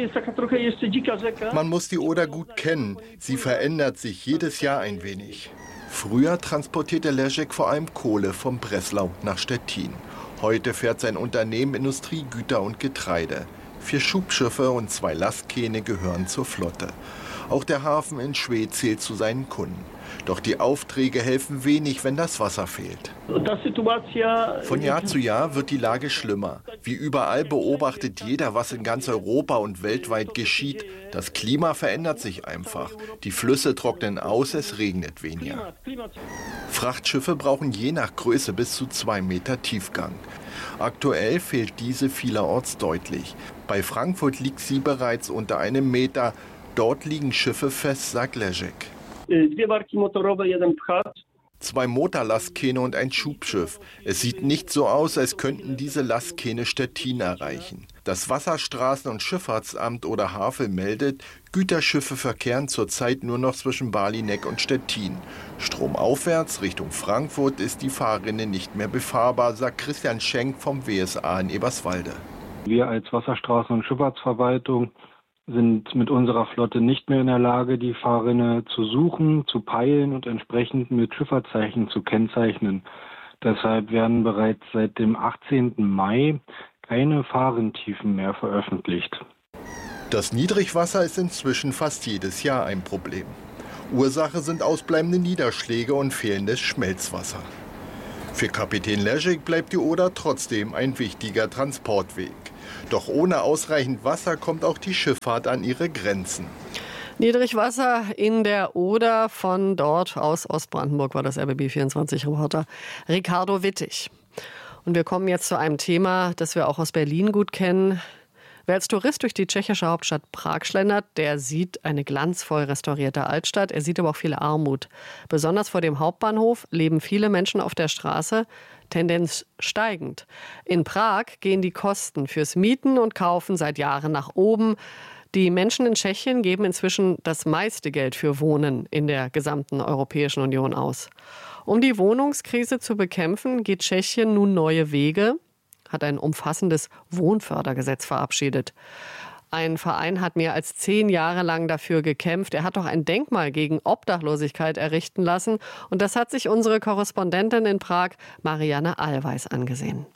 Man muss die Oder gut kennen. Sie verändert sich jedes Jahr ein wenig. Früher transportierte Leszek vor allem Kohle von Breslau nach Stettin. Heute fährt sein Unternehmen Industriegüter und Getreide. 4 Schubschiffe und 2 Lastkähne gehören zur Flotte. Auch der Hafen in Schwedt zählt zu seinen Kunden. Doch die Aufträge helfen wenig, wenn das Wasser fehlt. Von Jahr zu Jahr wird die Lage schlimmer. Wie überall beobachtet jeder, was in ganz Europa und weltweit geschieht. Das Klima verändert sich einfach. Die Flüsse trocknen aus, es regnet weniger. Frachtschiffe brauchen je nach Größe bis zu 2 Meter Tiefgang. Aktuell fehlt diese vielerorts deutlich. Bei Frankfurt liegt sie bereits unter 1 Meter. Dort liegen Schiffe fest, sagt Leszek. 2 Motorlastkähne und ein Schubschiff. Es sieht nicht so aus, als könnten diese Lastkähne Stettin erreichen. Das Wasserstraßen- und Schifffahrtsamt oder Havel meldet, Güterschiffe verkehren zurzeit nur noch zwischen Barlineck und Stettin. Stromaufwärts Richtung Frankfurt ist die Fahrrinne nicht mehr befahrbar, sagt Christian Schenk vom WSA in Eberswalde. Wir als Wasserstraßen- und Schifffahrtsverwaltung sind mit unserer Flotte nicht mehr in der Lage, die Fahrrinne zu suchen, zu peilen und entsprechend mit Schifferzeichen zu kennzeichnen. Deshalb werden bereits seit dem 18. Mai keine Fahrrinntiefen mehr veröffentlicht. Das Niedrigwasser ist inzwischen fast jedes Jahr ein Problem. Ursache sind ausbleibende Niederschläge und fehlendes Schmelzwasser. Für Kapitän Ležek bleibt die Oder trotzdem ein wichtiger Transportweg. Doch ohne ausreichend Wasser kommt auch die Schifffahrt an ihre Grenzen. Niedrigwasser in der Oder, von dort aus Ostbrandenburg war das RBB24-Reporter Ricardo Wittig. Und wir kommen jetzt zu einem Thema, das wir auch aus Berlin gut kennen. Wer als Tourist durch die tschechische Hauptstadt Prag schlendert, der sieht eine glanzvoll restaurierte Altstadt. Er sieht aber auch viel Armut. Besonders vor dem Hauptbahnhof leben viele Menschen auf der Straße, Tendenz steigend. In Prag gehen die Kosten fürs Mieten und Kaufen seit Jahren nach oben. Die Menschen in Tschechien geben inzwischen das meiste Geld für Wohnen in der gesamten Europäischen Union aus. Um die Wohnungskrise zu bekämpfen, geht Tschechien nun neue Wege, hat ein umfassendes Wohnfördergesetz verabschiedet. Ein Verein hat mehr als 10 Jahre lang dafür gekämpft. Er hat auch ein Denkmal gegen Obdachlosigkeit errichten lassen. Und das hat sich unsere Korrespondentin in Prag, Marianne Allweis, angesehen.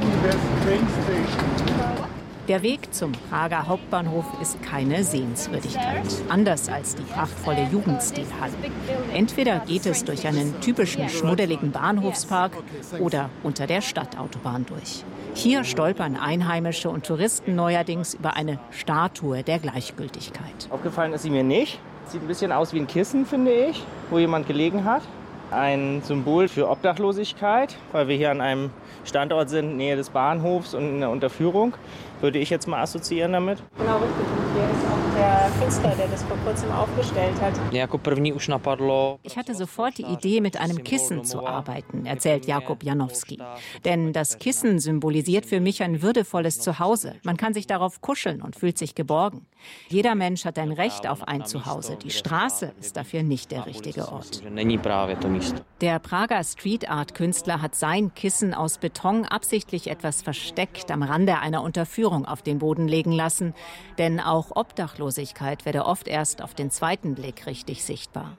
Der Weg zum Prager Hauptbahnhof ist keine Sehenswürdigkeit, anders als die prachtvolle Jugendstilhalle. Entweder geht es durch einen typischen schmuddeligen Bahnhofspark oder unter der Stadtautobahn durch. Hier stolpern Einheimische und Touristen neuerdings über eine Statue der Gleichgültigkeit. Aufgefallen ist sie mir nicht. Sieht ein bisschen aus wie ein Kissen, finde ich, wo jemand gelegen hat. Ein Symbol für Obdachlosigkeit, weil wir hier an einem Standort sind, Nähe des Bahnhofs und in der Unterführung, würde ich jetzt mal assoziieren damit. Genau richtig. Und hier ist auch der Künstler, der das vor kurzem aufgestellt hat. Ich hatte sofort die Idee, mit einem Kissen zu arbeiten, erzählt Jakub Janowski. Denn das Kissen symbolisiert für mich ein würdevolles Zuhause. Man kann sich darauf kuscheln und fühlt sich geborgen. Jeder Mensch hat ein Recht auf ein Zuhause. Die Straße ist dafür nicht der richtige Ort. Der Prager Street-Art-Künstler hat sein Kissen aus Beton absichtlich etwas versteckt am Rande einer Unterführung auf den Boden legen lassen. Denn auch Obdachlosigkeit werde oft erst auf den zweiten Blick richtig sichtbar.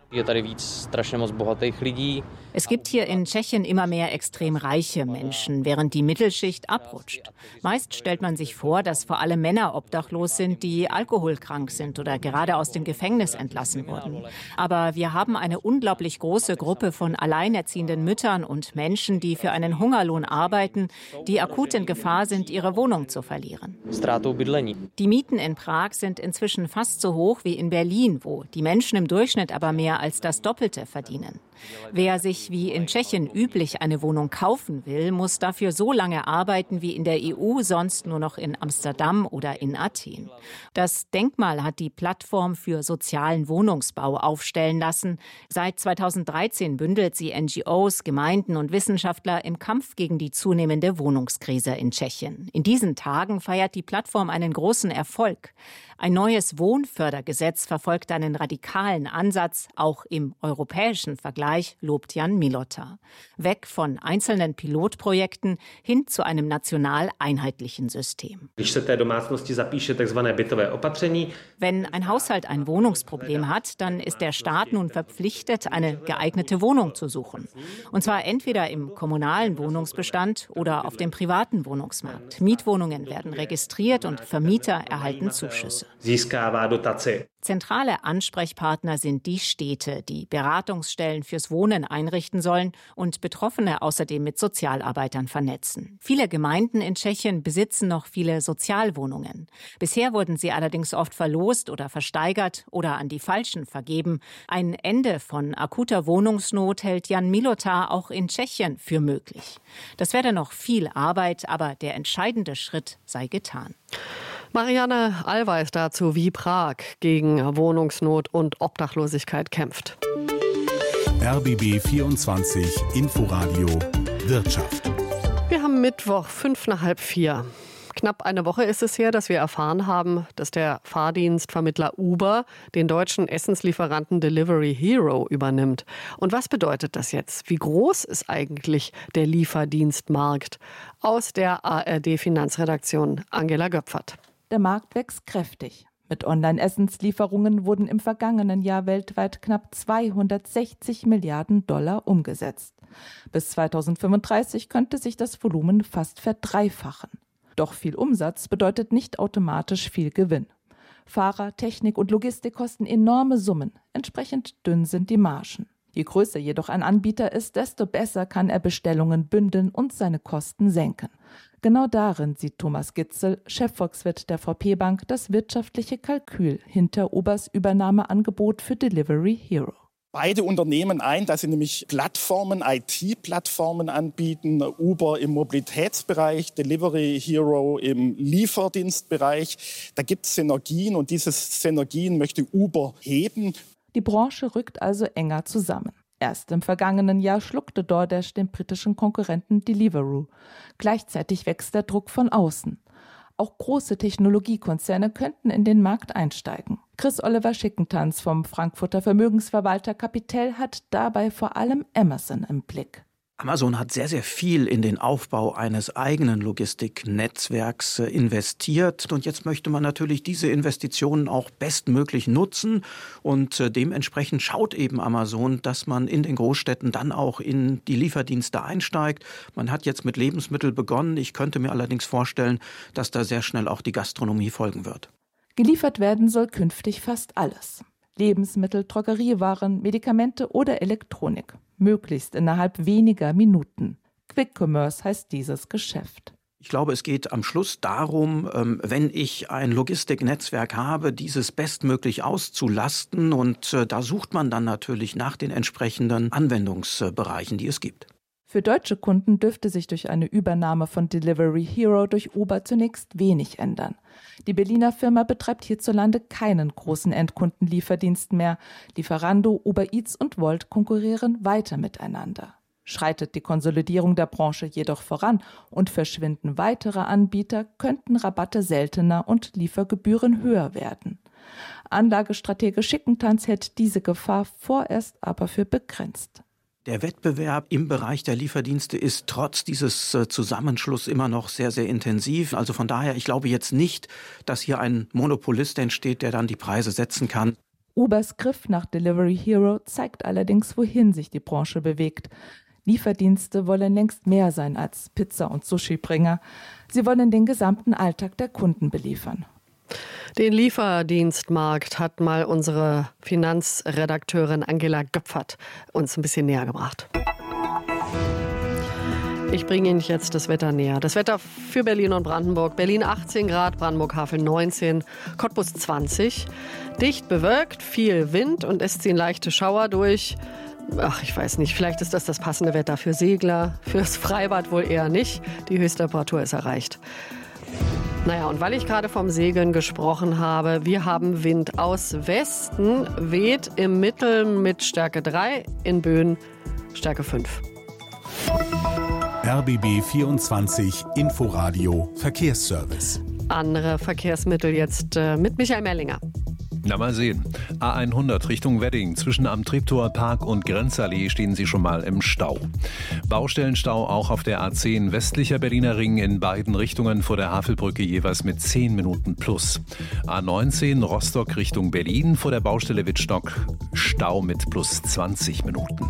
Es gibt hier in Tschechien immer mehr extrem reiche Menschen, während die Mittelschicht abrutscht. Meist stellt man sich vor, dass vor allem Männer obdachlos sind, die alkoholkrank sind oder gerade aus dem Gefängnis entlassen wurden. Aber wir haben eine unglaublich große Gruppe von alleinerziehenden Müttern und Menschen, die für einen Hungerlohn arbeiten, die akut in Gefahr sind, ihre Wohnung zu verlieren. Die Mieten in Prag sind inzwischen fast so hoch wie in Berlin, wo die Menschen im Durchschnitt aber mehr als das Doppelte verdienen. Wer sich wie in Tschechien üblich eine Wohnung kaufen will, muss dafür so lange arbeiten wie in der EU, sonst nur noch in Amsterdam oder in Athen. Das Denkmal hat die Plattform für sozialen Wohnungsbau aufstellen lassen. Seit 2013 bündelt sie NGOs, Gemeinden und Wissenschaftler im Kampf gegen die zunehmende Wohnungskrise in Tschechien. In diesen Tagen feiert die Plattform einen großen Erfolg. Ein neues Wohnfördergesetz verfolgt einen radikalen Ansatz, auch im europäischen Vergleich, lobt Jan Milota. Weg von einzelnen Pilotprojekten hin zu einem national einheitlichen System. Wenn ein Haushalt ein Wohnungsproblem hat, dann ist der Staat nun verpflichtet, eine geeignete Wohnung zu suchen. Und zwar entweder im kommunalen Wohnungsbestand oder auf dem privaten Wohnungsmarkt. Mietwohnungen werden registriert und Vermieter erhalten Zuschüsse. Zentrale Ansprechpartner sind die Städte, die Beratungsstellen fürs Wohnen einrichten sollen und Betroffene außerdem mit Sozialarbeitern vernetzen. Viele Gemeinden in Tschechien besitzen noch viele Sozialwohnungen. Bisher wurden sie allerdings oft verlost oder versteigert oder an die Falschen vergeben. Ein Ende von akuter Wohnungsnot hält Jan Milota auch in Tschechien für möglich. Das werde noch viel Arbeit, aber der entscheidende Schritt sei getan. Marianne Allweis dazu, wie Prag gegen Wohnungsnot und Obdachlosigkeit kämpft. RBB 24 Inforadio Wirtschaft. Wir haben Mittwoch, 3:55. Knapp eine Woche ist es her, dass wir erfahren haben, dass der Fahrdienstvermittler Uber den deutschen Essenslieferanten Delivery Hero übernimmt. Und was bedeutet das jetzt? Wie groß ist eigentlich der Lieferdienstmarkt? Aus der ARD-Finanzredaktion Angela Göpfert. Der Markt wächst kräftig. Mit Online-Essenslieferungen wurden im vergangenen Jahr weltweit knapp 260 Milliarden Dollar umgesetzt. Bis 2035 könnte sich das Volumen fast verdreifachen. Doch viel Umsatz bedeutet nicht automatisch viel Gewinn. Fahrer, Technik und Logistik kosten enorme Summen. Entsprechend dünn sind die Margen. Je größer jedoch ein Anbieter ist, desto besser kann er Bestellungen bündeln und seine Kosten senken. Genau darin sieht Thomas Gitzel, Chefvolkswirt der VP Bank, das wirtschaftliche Kalkül hinter Ubers Übernahmeangebot für Delivery Hero. Beide Unternehmen ein, dass sie nämlich Plattformen, IT-Plattformen anbieten, Uber im Mobilitätsbereich, Delivery Hero im Lieferdienstbereich. Da gibt es Synergien und diese Synergien möchte Uber heben. Die Branche rückt also enger zusammen. Erst im vergangenen Jahr schluckte DoorDash den britischen Konkurrenten Deliveroo. Gleichzeitig wächst der Druck von außen. Auch große Technologiekonzerne könnten in den Markt einsteigen. Chris-Oliver Schickentanz vom Frankfurter Vermögensverwalter Capitel hat dabei vor allem Amazon im Blick. Amazon hat sehr, sehr viel in den Aufbau eines eigenen Logistiknetzwerks investiert. Und jetzt möchte man natürlich diese Investitionen auch bestmöglich nutzen. Und dementsprechend schaut eben Amazon, dass man in den Großstädten dann auch in die Lieferdienste einsteigt. Man hat jetzt mit Lebensmitteln begonnen. Ich könnte mir allerdings vorstellen, dass da sehr schnell auch die Gastronomie folgen wird. Geliefert werden soll künftig fast alles. Lebensmittel, Drogeriewaren, Medikamente oder Elektronik. Möglichst innerhalb weniger Minuten. Quick Commerce heißt dieses Geschäft. Ich glaube, es geht am Schluss darum, wenn ich ein Logistiknetzwerk habe, dieses bestmöglich auszulasten. Und da sucht man dann natürlich nach den entsprechenden Anwendungsbereichen, die es gibt. Für deutsche Kunden dürfte sich durch eine Übernahme von Delivery Hero durch Uber zunächst wenig ändern. Die Berliner Firma betreibt hierzulande keinen großen Endkundenlieferdienst mehr. Lieferando, Uber Eats und Wolt konkurrieren weiter miteinander. Schreitet die Konsolidierung der Branche jedoch voran und verschwinden weitere Anbieter, könnten Rabatte seltener und Liefergebühren höher werden. Anlagestratege Schickentanz hält diese Gefahr vorerst aber für begrenzt. Der Wettbewerb im Bereich der Lieferdienste ist trotz dieses Zusammenschlusses immer noch sehr, sehr intensiv. Also von daher, ich glaube jetzt nicht, dass hier ein Monopolist entsteht, der dann die Preise setzen kann. Ubers Griff nach Delivery Hero zeigt allerdings, wohin sich die Branche bewegt. Lieferdienste wollen längst mehr sein als Pizza- und Sushi-Bringer. Sie wollen den gesamten Alltag der Kunden beliefern. Den Lieferdienstmarkt hat mal unsere Finanzredakteurin Angela Göpfert uns ein bisschen näher gebracht. Ich bringe Ihnen jetzt das Wetter näher. Das Wetter für Berlin und Brandenburg. Berlin 18 Grad, Brandenburg-Havel 19, Cottbus 20. Dicht bewölkt, viel Wind und es ziehen leichte Schauer durch. Ach, ich weiß nicht, vielleicht ist das passende Wetter für Segler, fürs Freibad wohl eher nicht. Die Höchsttemperatur ist erreicht. Naja, und weil ich gerade vom Segeln gesprochen habe, wir haben Wind aus Westen, weht im Mittel mit Stärke 3, in Böen Stärke 5. RBB 24 Inforadio Verkehrsservice. Andere Verkehrsmittel jetzt mit Michael Merlinger. Na, mal sehen. A100 Richtung Wedding. Zwischen am Treptower Park und Grenzallee stehen Sie schon mal im Stau. Baustellenstau auch auf der A10 westlicher Berliner Ring in beiden Richtungen vor der Havelbrücke jeweils mit 10 Minuten plus. A19 Rostock Richtung Berlin vor der Baustelle Wittstock Stau mit plus 20 Minuten.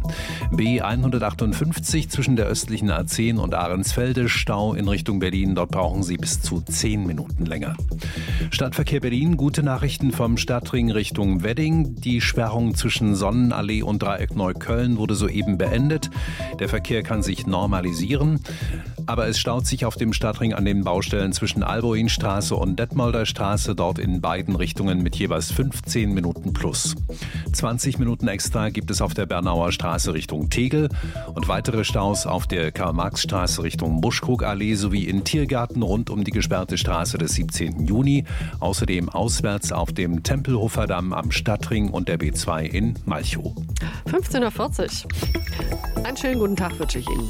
B158 zwischen der östlichen A10 und Ahrensfelde Stau in Richtung Berlin. Dort brauchen Sie bis zu 10 Minuten länger. Stadtverkehr Berlin, gute Nachrichten vom Stadtring Richtung Wedding. Die Sperrung zwischen Sonnenallee und Dreieck Neukölln wurde soeben beendet. Der Verkehr kann sich normalisieren. Aber es staut sich auf dem Stadtring an den Baustellen zwischen Alboinstraße und Detmolder Straße, dort in beiden Richtungen mit jeweils 15 Minuten plus. 20 Minuten extra gibt es auf der Bernauer Straße Richtung Tegel und weitere Staus auf der Karl-Marx-Straße Richtung Buschkrugallee sowie in Tiergarten rund um die gesperrte Straße des 17. Juni. Außerdem auswärts auf dem Tempelhofer Damm am Stadtring und der B2 in Malchow. 15:40 Uhr. Einen schönen guten Tag wünsche ich Ihnen.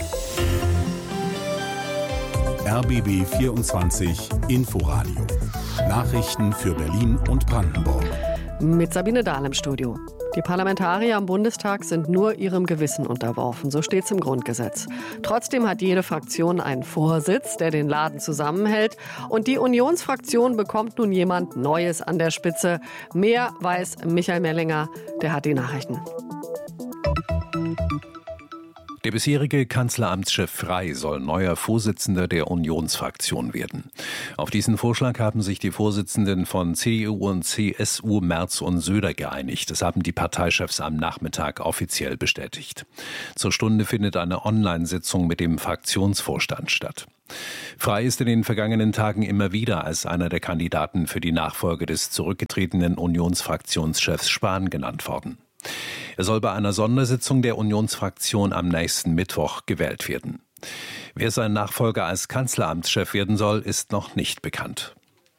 RBB 24 Inforadio. Nachrichten für Berlin und Brandenburg. Mit Sabine Dahl im Studio. Die Parlamentarier am Bundestag sind nur ihrem Gewissen unterworfen, so steht es im Grundgesetz. Trotzdem hat jede Fraktion einen Vorsitz, der den Laden zusammenhält. Und die Unionsfraktion bekommt nun jemand Neues an der Spitze. Mehr weiß Michael Mellinger, der hat die Nachrichten. Der bisherige Kanzleramtschef Frey soll neuer Vorsitzender der Unionsfraktion werden. Auf diesen Vorschlag haben sich die Vorsitzenden von CDU und CSU Merz und Söder geeinigt. Das haben die Parteichefs am Nachmittag offiziell bestätigt. Zur Stunde findet eine Online-Sitzung mit dem Fraktionsvorstand statt. Frey ist in den vergangenen Tagen immer wieder als einer der Kandidaten für die Nachfolge des zurückgetretenen Unionsfraktionschefs Spahn genannt worden. Er soll bei einer Sondersitzung der Unionsfraktion am nächsten Mittwoch gewählt werden. Wer sein Nachfolger als Kanzleramtschef werden soll, ist noch nicht bekannt.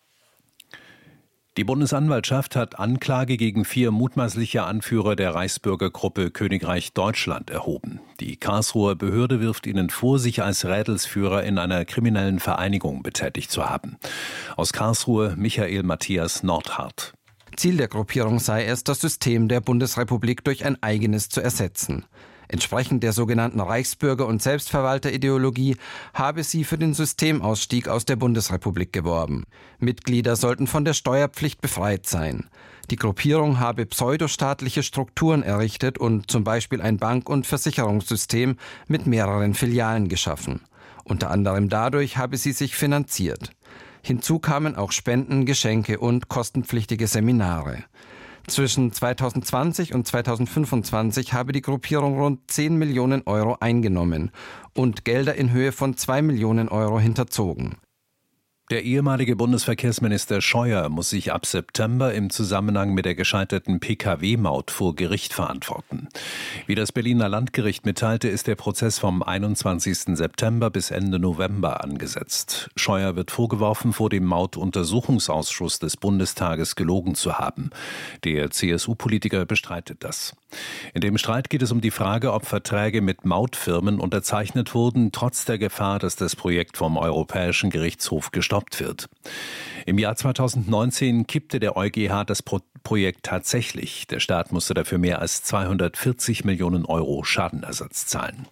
Die Bundesanwaltschaft hat Anklage gegen 4 mutmaßliche Anführer der Reichsbürgergruppe Königreich Deutschland erhoben. Die Karlsruher Behörde wirft ihnen vor, sich als Rädelsführer in einer kriminellen Vereinigung betätigt zu haben. Aus Karlsruhe Michael Matthias Nordhardt. Ziel der Gruppierung sei es, das System der Bundesrepublik durch ein eigenes zu ersetzen. Entsprechend der sogenannten Reichsbürger- und Selbstverwalterideologie habe sie für den Systemausstieg aus der Bundesrepublik geworben. Mitglieder sollten von der Steuerpflicht befreit sein. Die Gruppierung habe pseudostaatliche Strukturen errichtet und zum Beispiel ein Bank- und Versicherungssystem mit mehreren Filialen geschaffen. Unter anderem dadurch habe sie sich finanziert. Hinzu kamen auch Spenden, Geschenke und kostenpflichtige Seminare. Zwischen 2020 und 2025 habe die Gruppierung rund 10 Millionen Euro eingenommen und Gelder in Höhe von 2 Millionen Euro hinterzogen. Der ehemalige Bundesverkehrsminister Scheuer muss sich ab September im Zusammenhang mit der gescheiterten Pkw-Maut vor Gericht verantworten. Wie das Berliner Landgericht mitteilte, ist der Prozess vom 21. September bis Ende November angesetzt. Scheuer wird vorgeworfen, vor dem Mautuntersuchungsausschuss des Bundestages gelogen zu haben. Der CSU-Politiker bestreitet das. In dem Streit geht es um die Frage, ob Verträge mit Mautfirmen unterzeichnet wurden, trotz der Gefahr, dass das Projekt vom Europäischen Gerichtshof gestoppt wird. Im Jahr 2019 kippte der EuGH das Projekt tatsächlich. Der Staat musste dafür mehr als 240 Millionen Euro Schadenersatz zahlen.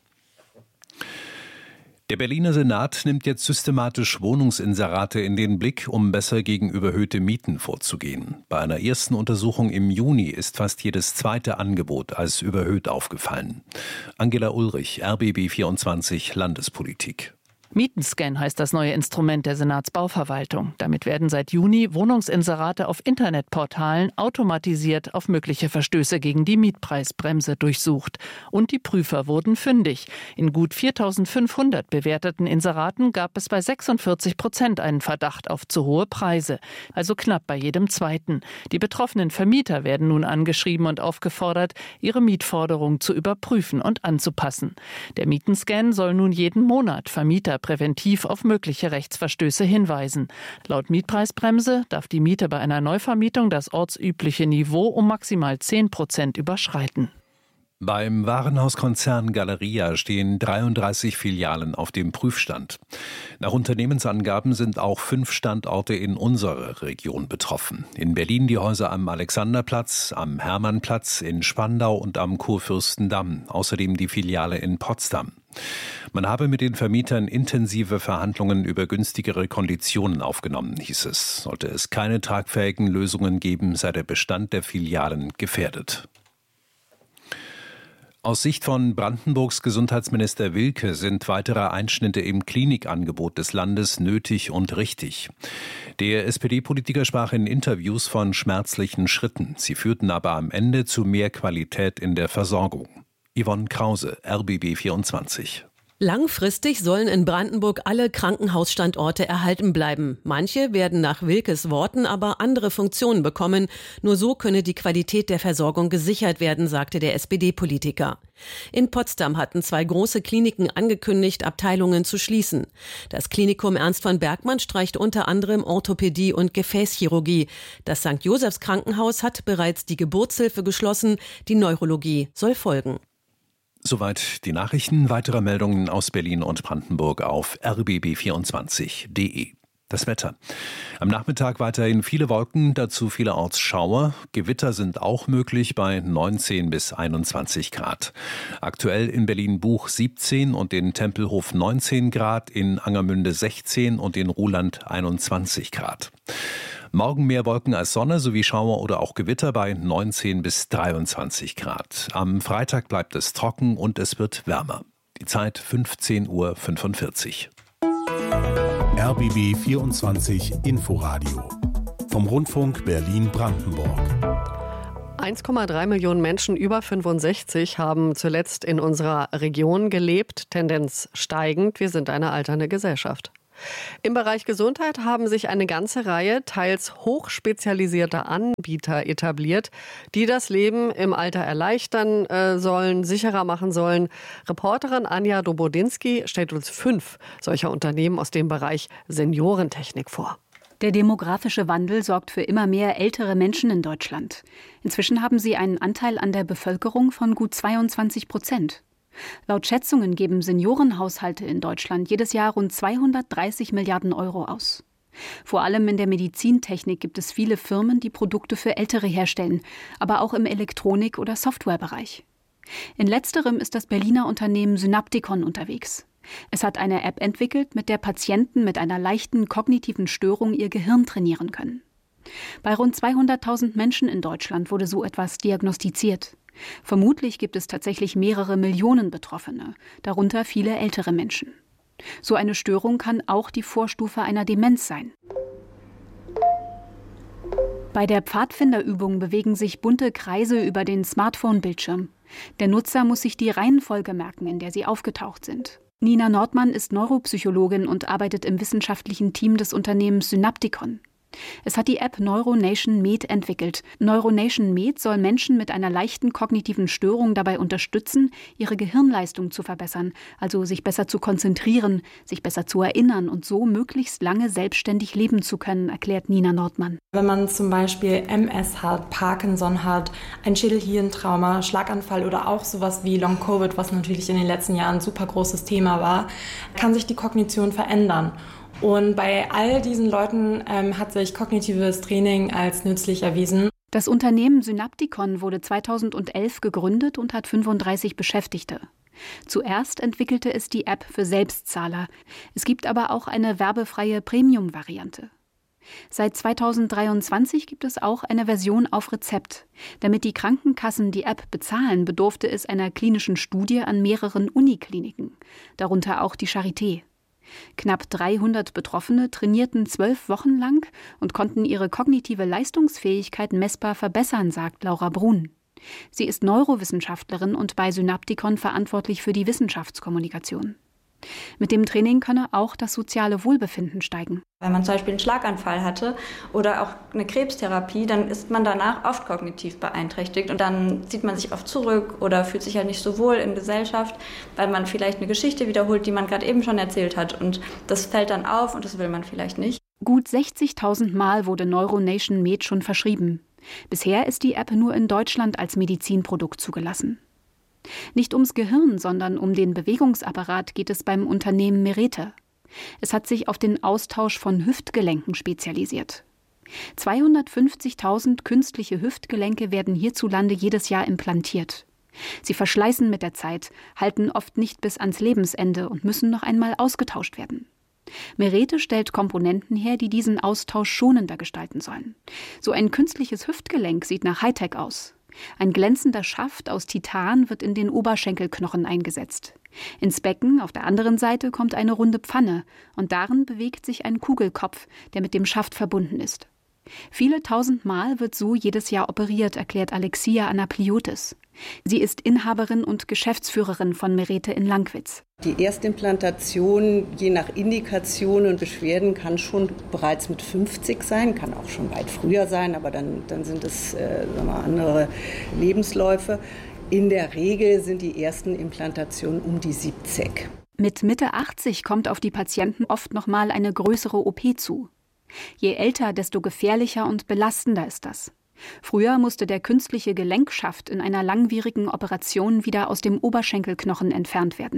Der Berliner Senat nimmt jetzt systematisch Wohnungsinserate in den Blick, um besser gegen überhöhte Mieten vorzugehen. Bei einer ersten Untersuchung im Juni ist fast jedes zweite Angebot als überhöht aufgefallen. Angela Ulrich, RBB24 Landespolitik. Mietenscan heißt das neue Instrument der Senatsbauverwaltung. Damit werden seit Juni Wohnungsinserate auf Internetportalen automatisiert auf mögliche Verstöße gegen die Mietpreisbremse durchsucht. Und die Prüfer wurden fündig. In gut 4.500 bewerteten Inseraten gab es bei 46% einen Verdacht auf zu hohe Preise. Also knapp bei jedem zweiten. Die betroffenen Vermieter werden nun angeschrieben und aufgefordert, ihre Mietforderung zu überprüfen und anzupassen. Der Mietenscan soll nun jeden Monat Vermieter präventiv auf mögliche Rechtsverstöße hinweisen. Laut Mietpreisbremse darf die Miete bei einer Neuvermietung das ortsübliche Niveau um maximal 10% überschreiten. Beim Warenhauskonzern Galeria stehen 33 Filialen auf dem Prüfstand. Nach Unternehmensangaben sind auch 5 Standorte in unserer Region betroffen. In Berlin die Häuser am Alexanderplatz, am Hermannplatz, in Spandau und am Kurfürstendamm. Außerdem die Filiale in Potsdam. Man habe mit den Vermietern intensive Verhandlungen über günstigere Konditionen aufgenommen, hieß es. Sollte es keine tragfähigen Lösungen geben, sei der Bestand der Filialen gefährdet. Aus Sicht von Brandenburgs Gesundheitsminister Wilke sind weitere Einschnitte im Klinikangebot des Landes nötig und richtig. Der SPD-Politiker sprach in Interviews von schmerzlichen Schritten. Sie führten aber am Ende zu mehr Qualität in der Versorgung. Yvonne Krause, RBB24. Langfristig sollen in Brandenburg alle Krankenhausstandorte erhalten bleiben. Manche werden nach Wilkes Worten aber andere Funktionen bekommen. Nur so könne die Qualität der Versorgung gesichert werden, sagte der SPD-Politiker. In Potsdam hatten 2 große Kliniken angekündigt, Abteilungen zu schließen. Das Klinikum Ernst von Bergmann streicht unter anderem Orthopädie und Gefäßchirurgie. Das St. Josephs Krankenhaus hat bereits die Geburtshilfe geschlossen. Die Neurologie soll folgen. Soweit die Nachrichten. Weitere Meldungen aus Berlin und Brandenburg auf rbb24.de. Das Wetter. Am Nachmittag weiterhin viele Wolken, dazu vielerorts Schauer. Gewitter sind auch möglich bei 19 bis 21 Grad. Aktuell in Berlin-Buch 17 und in Tempelhof 19 Grad, in Angermünde 16 und in Ruhland 21 Grad. Morgen mehr Wolken als Sonne sowie Schauer oder auch Gewitter bei 19 bis 23 Grad. Am Freitag bleibt es trocken und es wird wärmer. Die Zeit 15:45 Uhr. RBB 24 Inforadio vom Rundfunk Berlin-Brandenburg. 1,3 Millionen Menschen über 65 haben zuletzt in unserer Region gelebt, Tendenz steigend. Wir sind eine alternde Gesellschaft. Im Bereich Gesundheit haben sich eine ganze Reihe teils hochspezialisierter Anbieter etabliert, die das Leben im Alter erleichtern sollen, sicherer machen sollen. Reporterin Anja Dobodinski stellt uns 5 solcher Unternehmen aus dem Bereich Seniorentechnik vor. Der demografische Wandel sorgt für immer mehr ältere Menschen in Deutschland. Inzwischen haben sie einen Anteil an der Bevölkerung von gut 22%. Laut Schätzungen geben Seniorenhaushalte in Deutschland jedes Jahr rund 230 Milliarden Euro aus. Vor allem in der Medizintechnik gibt es viele Firmen, die Produkte für Ältere herstellen, aber auch im Elektronik- oder Softwarebereich. In letzterem ist das Berliner Unternehmen Synapticon unterwegs. Es hat eine App entwickelt, mit der Patienten mit einer leichten kognitiven Störung ihr Gehirn trainieren können. Bei rund 200.000 Menschen in Deutschland wurde so etwas diagnostiziert. Vermutlich gibt es tatsächlich mehrere Millionen Betroffene, darunter viele ältere Menschen. So eine Störung kann auch die Vorstufe einer Demenz sein. Bei der Pfadfinderübung bewegen sich bunte Kreise über den Smartphone-Bildschirm. Der Nutzer muss sich die Reihenfolge merken, in der sie aufgetaucht sind. Nina Nordmann ist Neuropsychologin und arbeitet im wissenschaftlichen Team des Unternehmens Synapticon. Es hat die App Neuronation Med entwickelt. Neuronation Med soll Menschen mit einer leichten kognitiven Störung dabei unterstützen, ihre Gehirnleistung zu verbessern, also sich besser zu konzentrieren, sich besser zu erinnern und so möglichst lange selbstständig leben zu können, erklärt Nina Nordmann. Wenn man zum Beispiel MS hat, Parkinson hat, ein Schädelhirntrauma, Schlaganfall oder auch sowas wie Long-Covid, was natürlich in den letzten Jahren ein super großes Thema war, kann sich die Kognition verändern. Und bei all diesen Leuten hat sich kognitives Training als nützlich erwiesen. Das Unternehmen Synapticon wurde 2011 gegründet und hat 35 Beschäftigte. Zuerst entwickelte es die App für Selbstzahler. Es gibt aber auch eine werbefreie Premium-Variante. Seit 2023 gibt es auch eine Version auf Rezept. Damit die Krankenkassen die App bezahlen, bedurfte es einer klinischen Studie an mehreren Unikliniken, darunter auch die Charité. Knapp 300 Betroffene trainierten 12 Wochen lang und konnten ihre kognitive Leistungsfähigkeit messbar verbessern, sagt Laura Brun. Sie ist Neurowissenschaftlerin und bei Synapticon verantwortlich für die Wissenschaftskommunikation. Mit dem Training könne auch das soziale Wohlbefinden steigen. Wenn man zum Beispiel einen Schlaganfall hatte oder auch eine Krebstherapie, dann ist man danach oft kognitiv beeinträchtigt und dann zieht man sich oft zurück oder fühlt sich halt nicht so wohl in Gesellschaft, weil man vielleicht eine Geschichte wiederholt, die man gerade eben schon erzählt hat und das fällt dann auf und das will man vielleicht nicht. Gut 60.000 Mal wurde Neuronation Med schon verschrieben. Bisher ist die App nur in Deutschland als Medizinprodukt zugelassen. Nicht ums Gehirn, sondern um den Bewegungsapparat geht es beim Unternehmen Merete. Es hat sich auf den Austausch von Hüftgelenken spezialisiert. 250.000 künstliche Hüftgelenke werden hierzulande jedes Jahr implantiert. Sie verschleißen mit der Zeit, halten oft nicht bis ans Lebensende und müssen noch einmal ausgetauscht werden. Merete stellt Komponenten her, die diesen Austausch schonender gestalten sollen. So ein künstliches Hüftgelenk sieht nach Hightech aus. Ein glänzender Schaft aus Titan wird in den Oberschenkelknochen eingesetzt. Ins Becken auf der anderen Seite kommt eine runde Pfanne und darin bewegt sich ein Kugelkopf, der mit dem Schaft verbunden ist. Viele tausend Mal wird so jedes Jahr operiert, erklärt Alexia Anapliotis. Sie ist Inhaberin und Geschäftsführerin von Merete in Langwitz. Die Erstimplantation, je nach Indikation und Beschwerden, kann schon bereits mit 50 sein, kann auch schon weit früher sein, aber dann sind es andere Lebensläufe. In der Regel sind die ersten Implantationen um die 70. Mit Mitte 80 kommt auf die Patienten oft noch mal eine größere OP zu. Je älter, desto gefährlicher und belastender ist das. Früher musste der künstliche Gelenkschaft in einer langwierigen Operation wieder aus dem Oberschenkelknochen entfernt werden.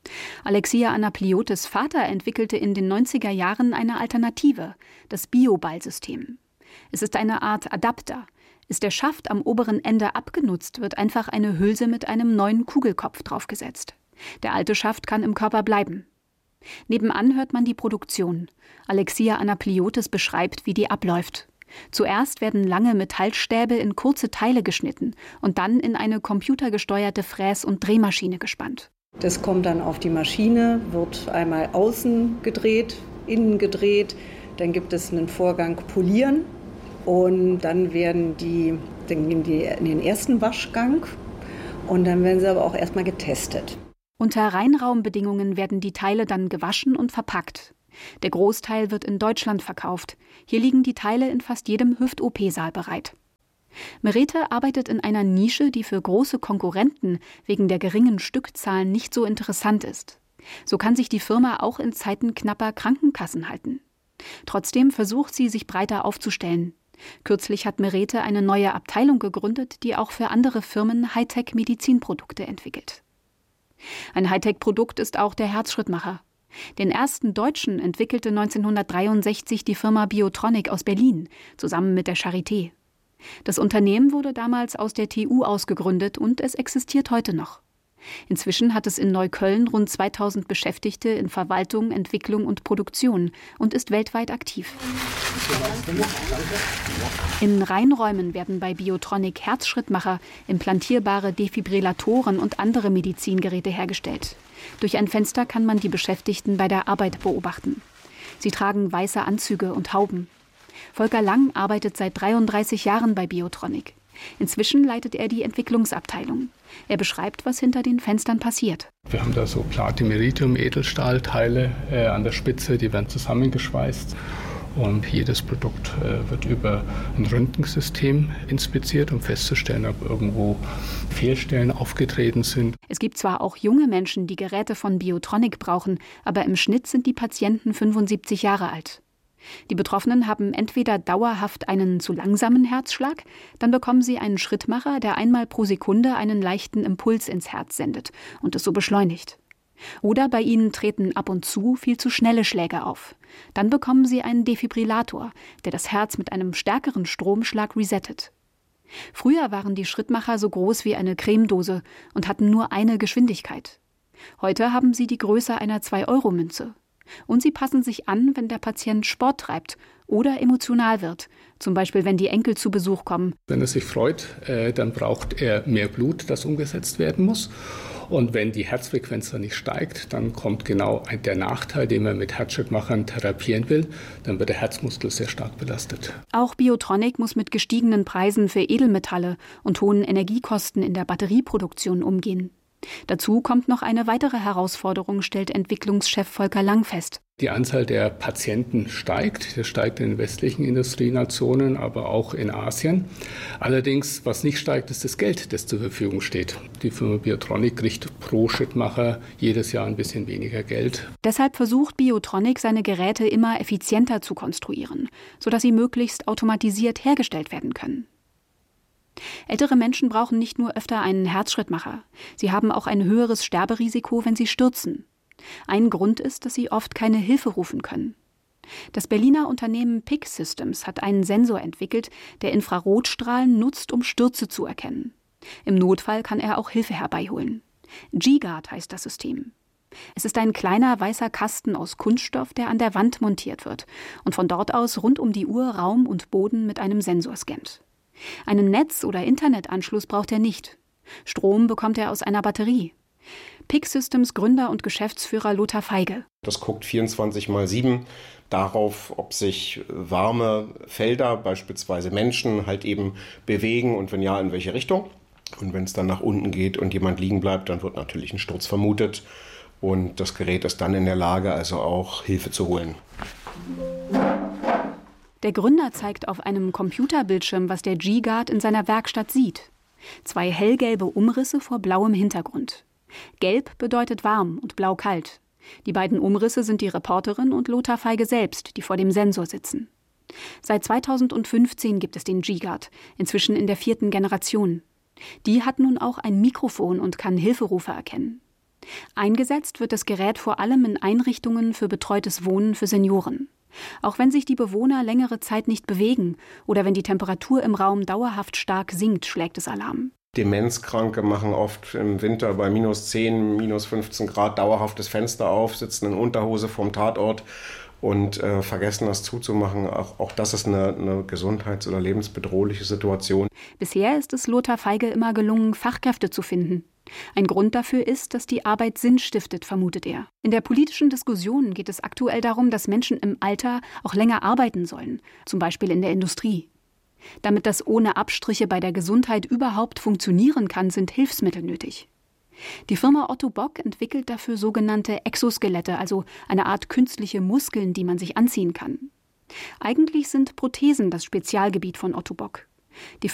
Alexia Anapliotis' Vater entwickelte in den 90er Jahren eine Alternative, das Bioballsystem. Es ist eine Art Adapter. Ist der Schaft am oberen Ende abgenutzt, wird einfach eine Hülse mit einem neuen Kugelkopf draufgesetzt. Der alte Schaft kann im Körper bleiben. Nebenan hört man die Produktion. Alexia Anapliotis beschreibt, wie die abläuft. Zuerst werden lange Metallstäbe in kurze Teile geschnitten und dann in eine computergesteuerte Fräs- und Drehmaschine gespannt. Das kommt dann auf die Maschine, wird einmal außen gedreht, innen gedreht. Dann gibt es einen Vorgang Polieren und dann gehen die in den ersten Waschgang und dann werden sie aber auch erstmal getestet. Unter Reinraumbedingungen werden die Teile dann gewaschen und verpackt. Der Großteil wird in Deutschland verkauft. Hier liegen die Teile in fast jedem Hüft-OP-Saal bereit. Merete arbeitet in einer Nische, die für große Konkurrenten wegen der geringen Stückzahlen nicht so interessant ist. So kann sich die Firma auch in Zeiten knapper Krankenkassen halten. Trotzdem versucht sie, sich breiter aufzustellen. Kürzlich hat Merete eine neue Abteilung gegründet, die auch für andere Firmen Hightech-Medizinprodukte entwickelt. Ein Hightech-Produkt ist auch der Herzschrittmacher. Den ersten Deutschen entwickelte 1963 die Firma Biotronic aus Berlin, zusammen mit der Charité. Das Unternehmen wurde damals aus der TU ausgegründet und es existiert heute noch. Inzwischen hat es in Neukölln rund 2000 Beschäftigte in Verwaltung, Entwicklung und Produktion und ist weltweit aktiv. In Reinräumen werden bei Biotronic Herzschrittmacher, implantierbare Defibrillatoren und andere Medizingeräte hergestellt. Durch ein Fenster kann man die Beschäftigten bei der Arbeit beobachten. Sie tragen weiße Anzüge und Hauben. Volker Lang arbeitet seit 33 Jahren bei Biotronic. Inzwischen leitet er die Entwicklungsabteilung. Er beschreibt, was hinter den Fenstern passiert. Wir haben da so Platin-Iridium-Edelstahlteile an der Spitze, die werden zusammengeschweißt. Und jedes Produkt wird über ein Röntgensystem inspiziert, um festzustellen, ob irgendwo Fehlstellen aufgetreten sind. Es gibt zwar auch junge Menschen, die Geräte von Biotronic brauchen, aber im Schnitt sind die Patienten 75 Jahre alt. Die Betroffenen haben entweder dauerhaft einen zu langsamen Herzschlag, dann bekommen sie einen Schrittmacher, der einmal pro Sekunde einen leichten Impuls ins Herz sendet und es so beschleunigt. Oder bei ihnen treten ab und zu viel zu schnelle Schläge auf. Dann bekommen sie einen Defibrillator, der das Herz mit einem stärkeren Stromschlag resettet. Früher waren die Schrittmacher so groß wie eine Cremedose und hatten nur eine Geschwindigkeit. Heute haben sie die Größe einer 2-Euro-Münze. Und sie passen sich an, wenn der Patient Sport treibt oder emotional wird, zum Beispiel wenn die Enkel zu Besuch kommen. Wenn er sich freut, dann braucht er mehr Blut, das umgesetzt werden muss. Und wenn die Herzfrequenz dann nicht steigt, dann kommt genau der Nachteil, den man mit Herzschrittmachern therapieren will. Dann wird der Herzmuskel sehr stark belastet. Auch Biotronic muss mit gestiegenen Preisen für Edelmetalle und hohen Energiekosten in der Batterieproduktion umgehen. Dazu kommt noch eine weitere Herausforderung, stellt Entwicklungschef Volker Lang fest. Die Anzahl der Patienten steigt. Das steigt in den westlichen Industrienationen, aber auch in Asien. Allerdings, was nicht steigt, ist das Geld, das zur Verfügung steht. Die Firma Biotronic kriegt pro Schrittmacher jedes Jahr ein bisschen weniger Geld. Deshalb versucht Biotronic, seine Geräte immer effizienter zu konstruieren, sodass sie möglichst automatisiert hergestellt werden können. Ältere Menschen brauchen nicht nur öfter einen Herzschrittmacher. Sie haben auch ein höheres Sterberisiko, wenn sie stürzen. Ein Grund ist, dass sie oft keine Hilfe rufen können. Das Berliner Unternehmen PIC Systems hat einen Sensor entwickelt, der Infrarotstrahlen nutzt, um Stürze zu erkennen. Im Notfall kann er auch Hilfe herbeiholen. G-Guard heißt das System. Es ist ein kleiner weißer Kasten aus Kunststoff, der an der Wand montiert wird und von dort aus rund um die Uhr Raum und Boden mit einem Sensor scannt. Einen Netz- oder Internetanschluss braucht er nicht. Strom bekommt er aus einer Batterie. PIC Systems Gründer und Geschäftsführer Lothar Feige. Das guckt 24/7 darauf, ob sich warme Felder, beispielsweise Menschen, halt eben bewegen und wenn ja, in welche Richtung. Und wenn es dann nach unten geht und jemand liegen bleibt, dann wird natürlich ein Sturz vermutet. Und das Gerät ist dann in der Lage, also auch Hilfe zu holen. Der Gründer zeigt auf einem Computerbildschirm, was der G-Guard in seiner Werkstatt sieht. 2 hellgelbe Umrisse vor blauem Hintergrund. Gelb bedeutet warm und blau kalt. Die beiden Umrisse sind die Reporterin und Lothar Feige selbst, die vor dem Sensor sitzen. Seit 2015 gibt es den G-Guard, inzwischen in der 4. Generation. Die hat nun auch ein Mikrofon und kann Hilferufe erkennen. Eingesetzt wird das Gerät vor allem in Einrichtungen für betreutes Wohnen für Senioren. Auch wenn sich die Bewohner längere Zeit nicht bewegen oder wenn die Temperatur im Raum dauerhaft stark sinkt, schlägt es Alarm. Demenzkranke machen oft im Winter bei -10, -15 Grad dauerhaft das Fenster auf, sitzen in Unterhose vorm Tatort und vergessen das zuzumachen. Auch das ist eine gesundheits- oder lebensbedrohliche Situation. Bisher ist es Lothar Feige immer gelungen, Fachkräfte zu finden. Ein Grund dafür ist, dass die Arbeit Sinn stiftet, vermutet er. In der politischen Diskussion geht es aktuell darum, dass Menschen im Alter auch länger arbeiten sollen, zum Beispiel in der Industrie. Damit das ohne Abstriche bei der Gesundheit überhaupt funktionieren kann, sind Hilfsmittel nötig. Die Firma Otto Bock entwickelt dafür sogenannte Exoskelette, also eine Art künstliche Muskeln, die man sich anziehen kann. Eigentlich sind Prothesen das Spezialgebiet von Otto Bock. Die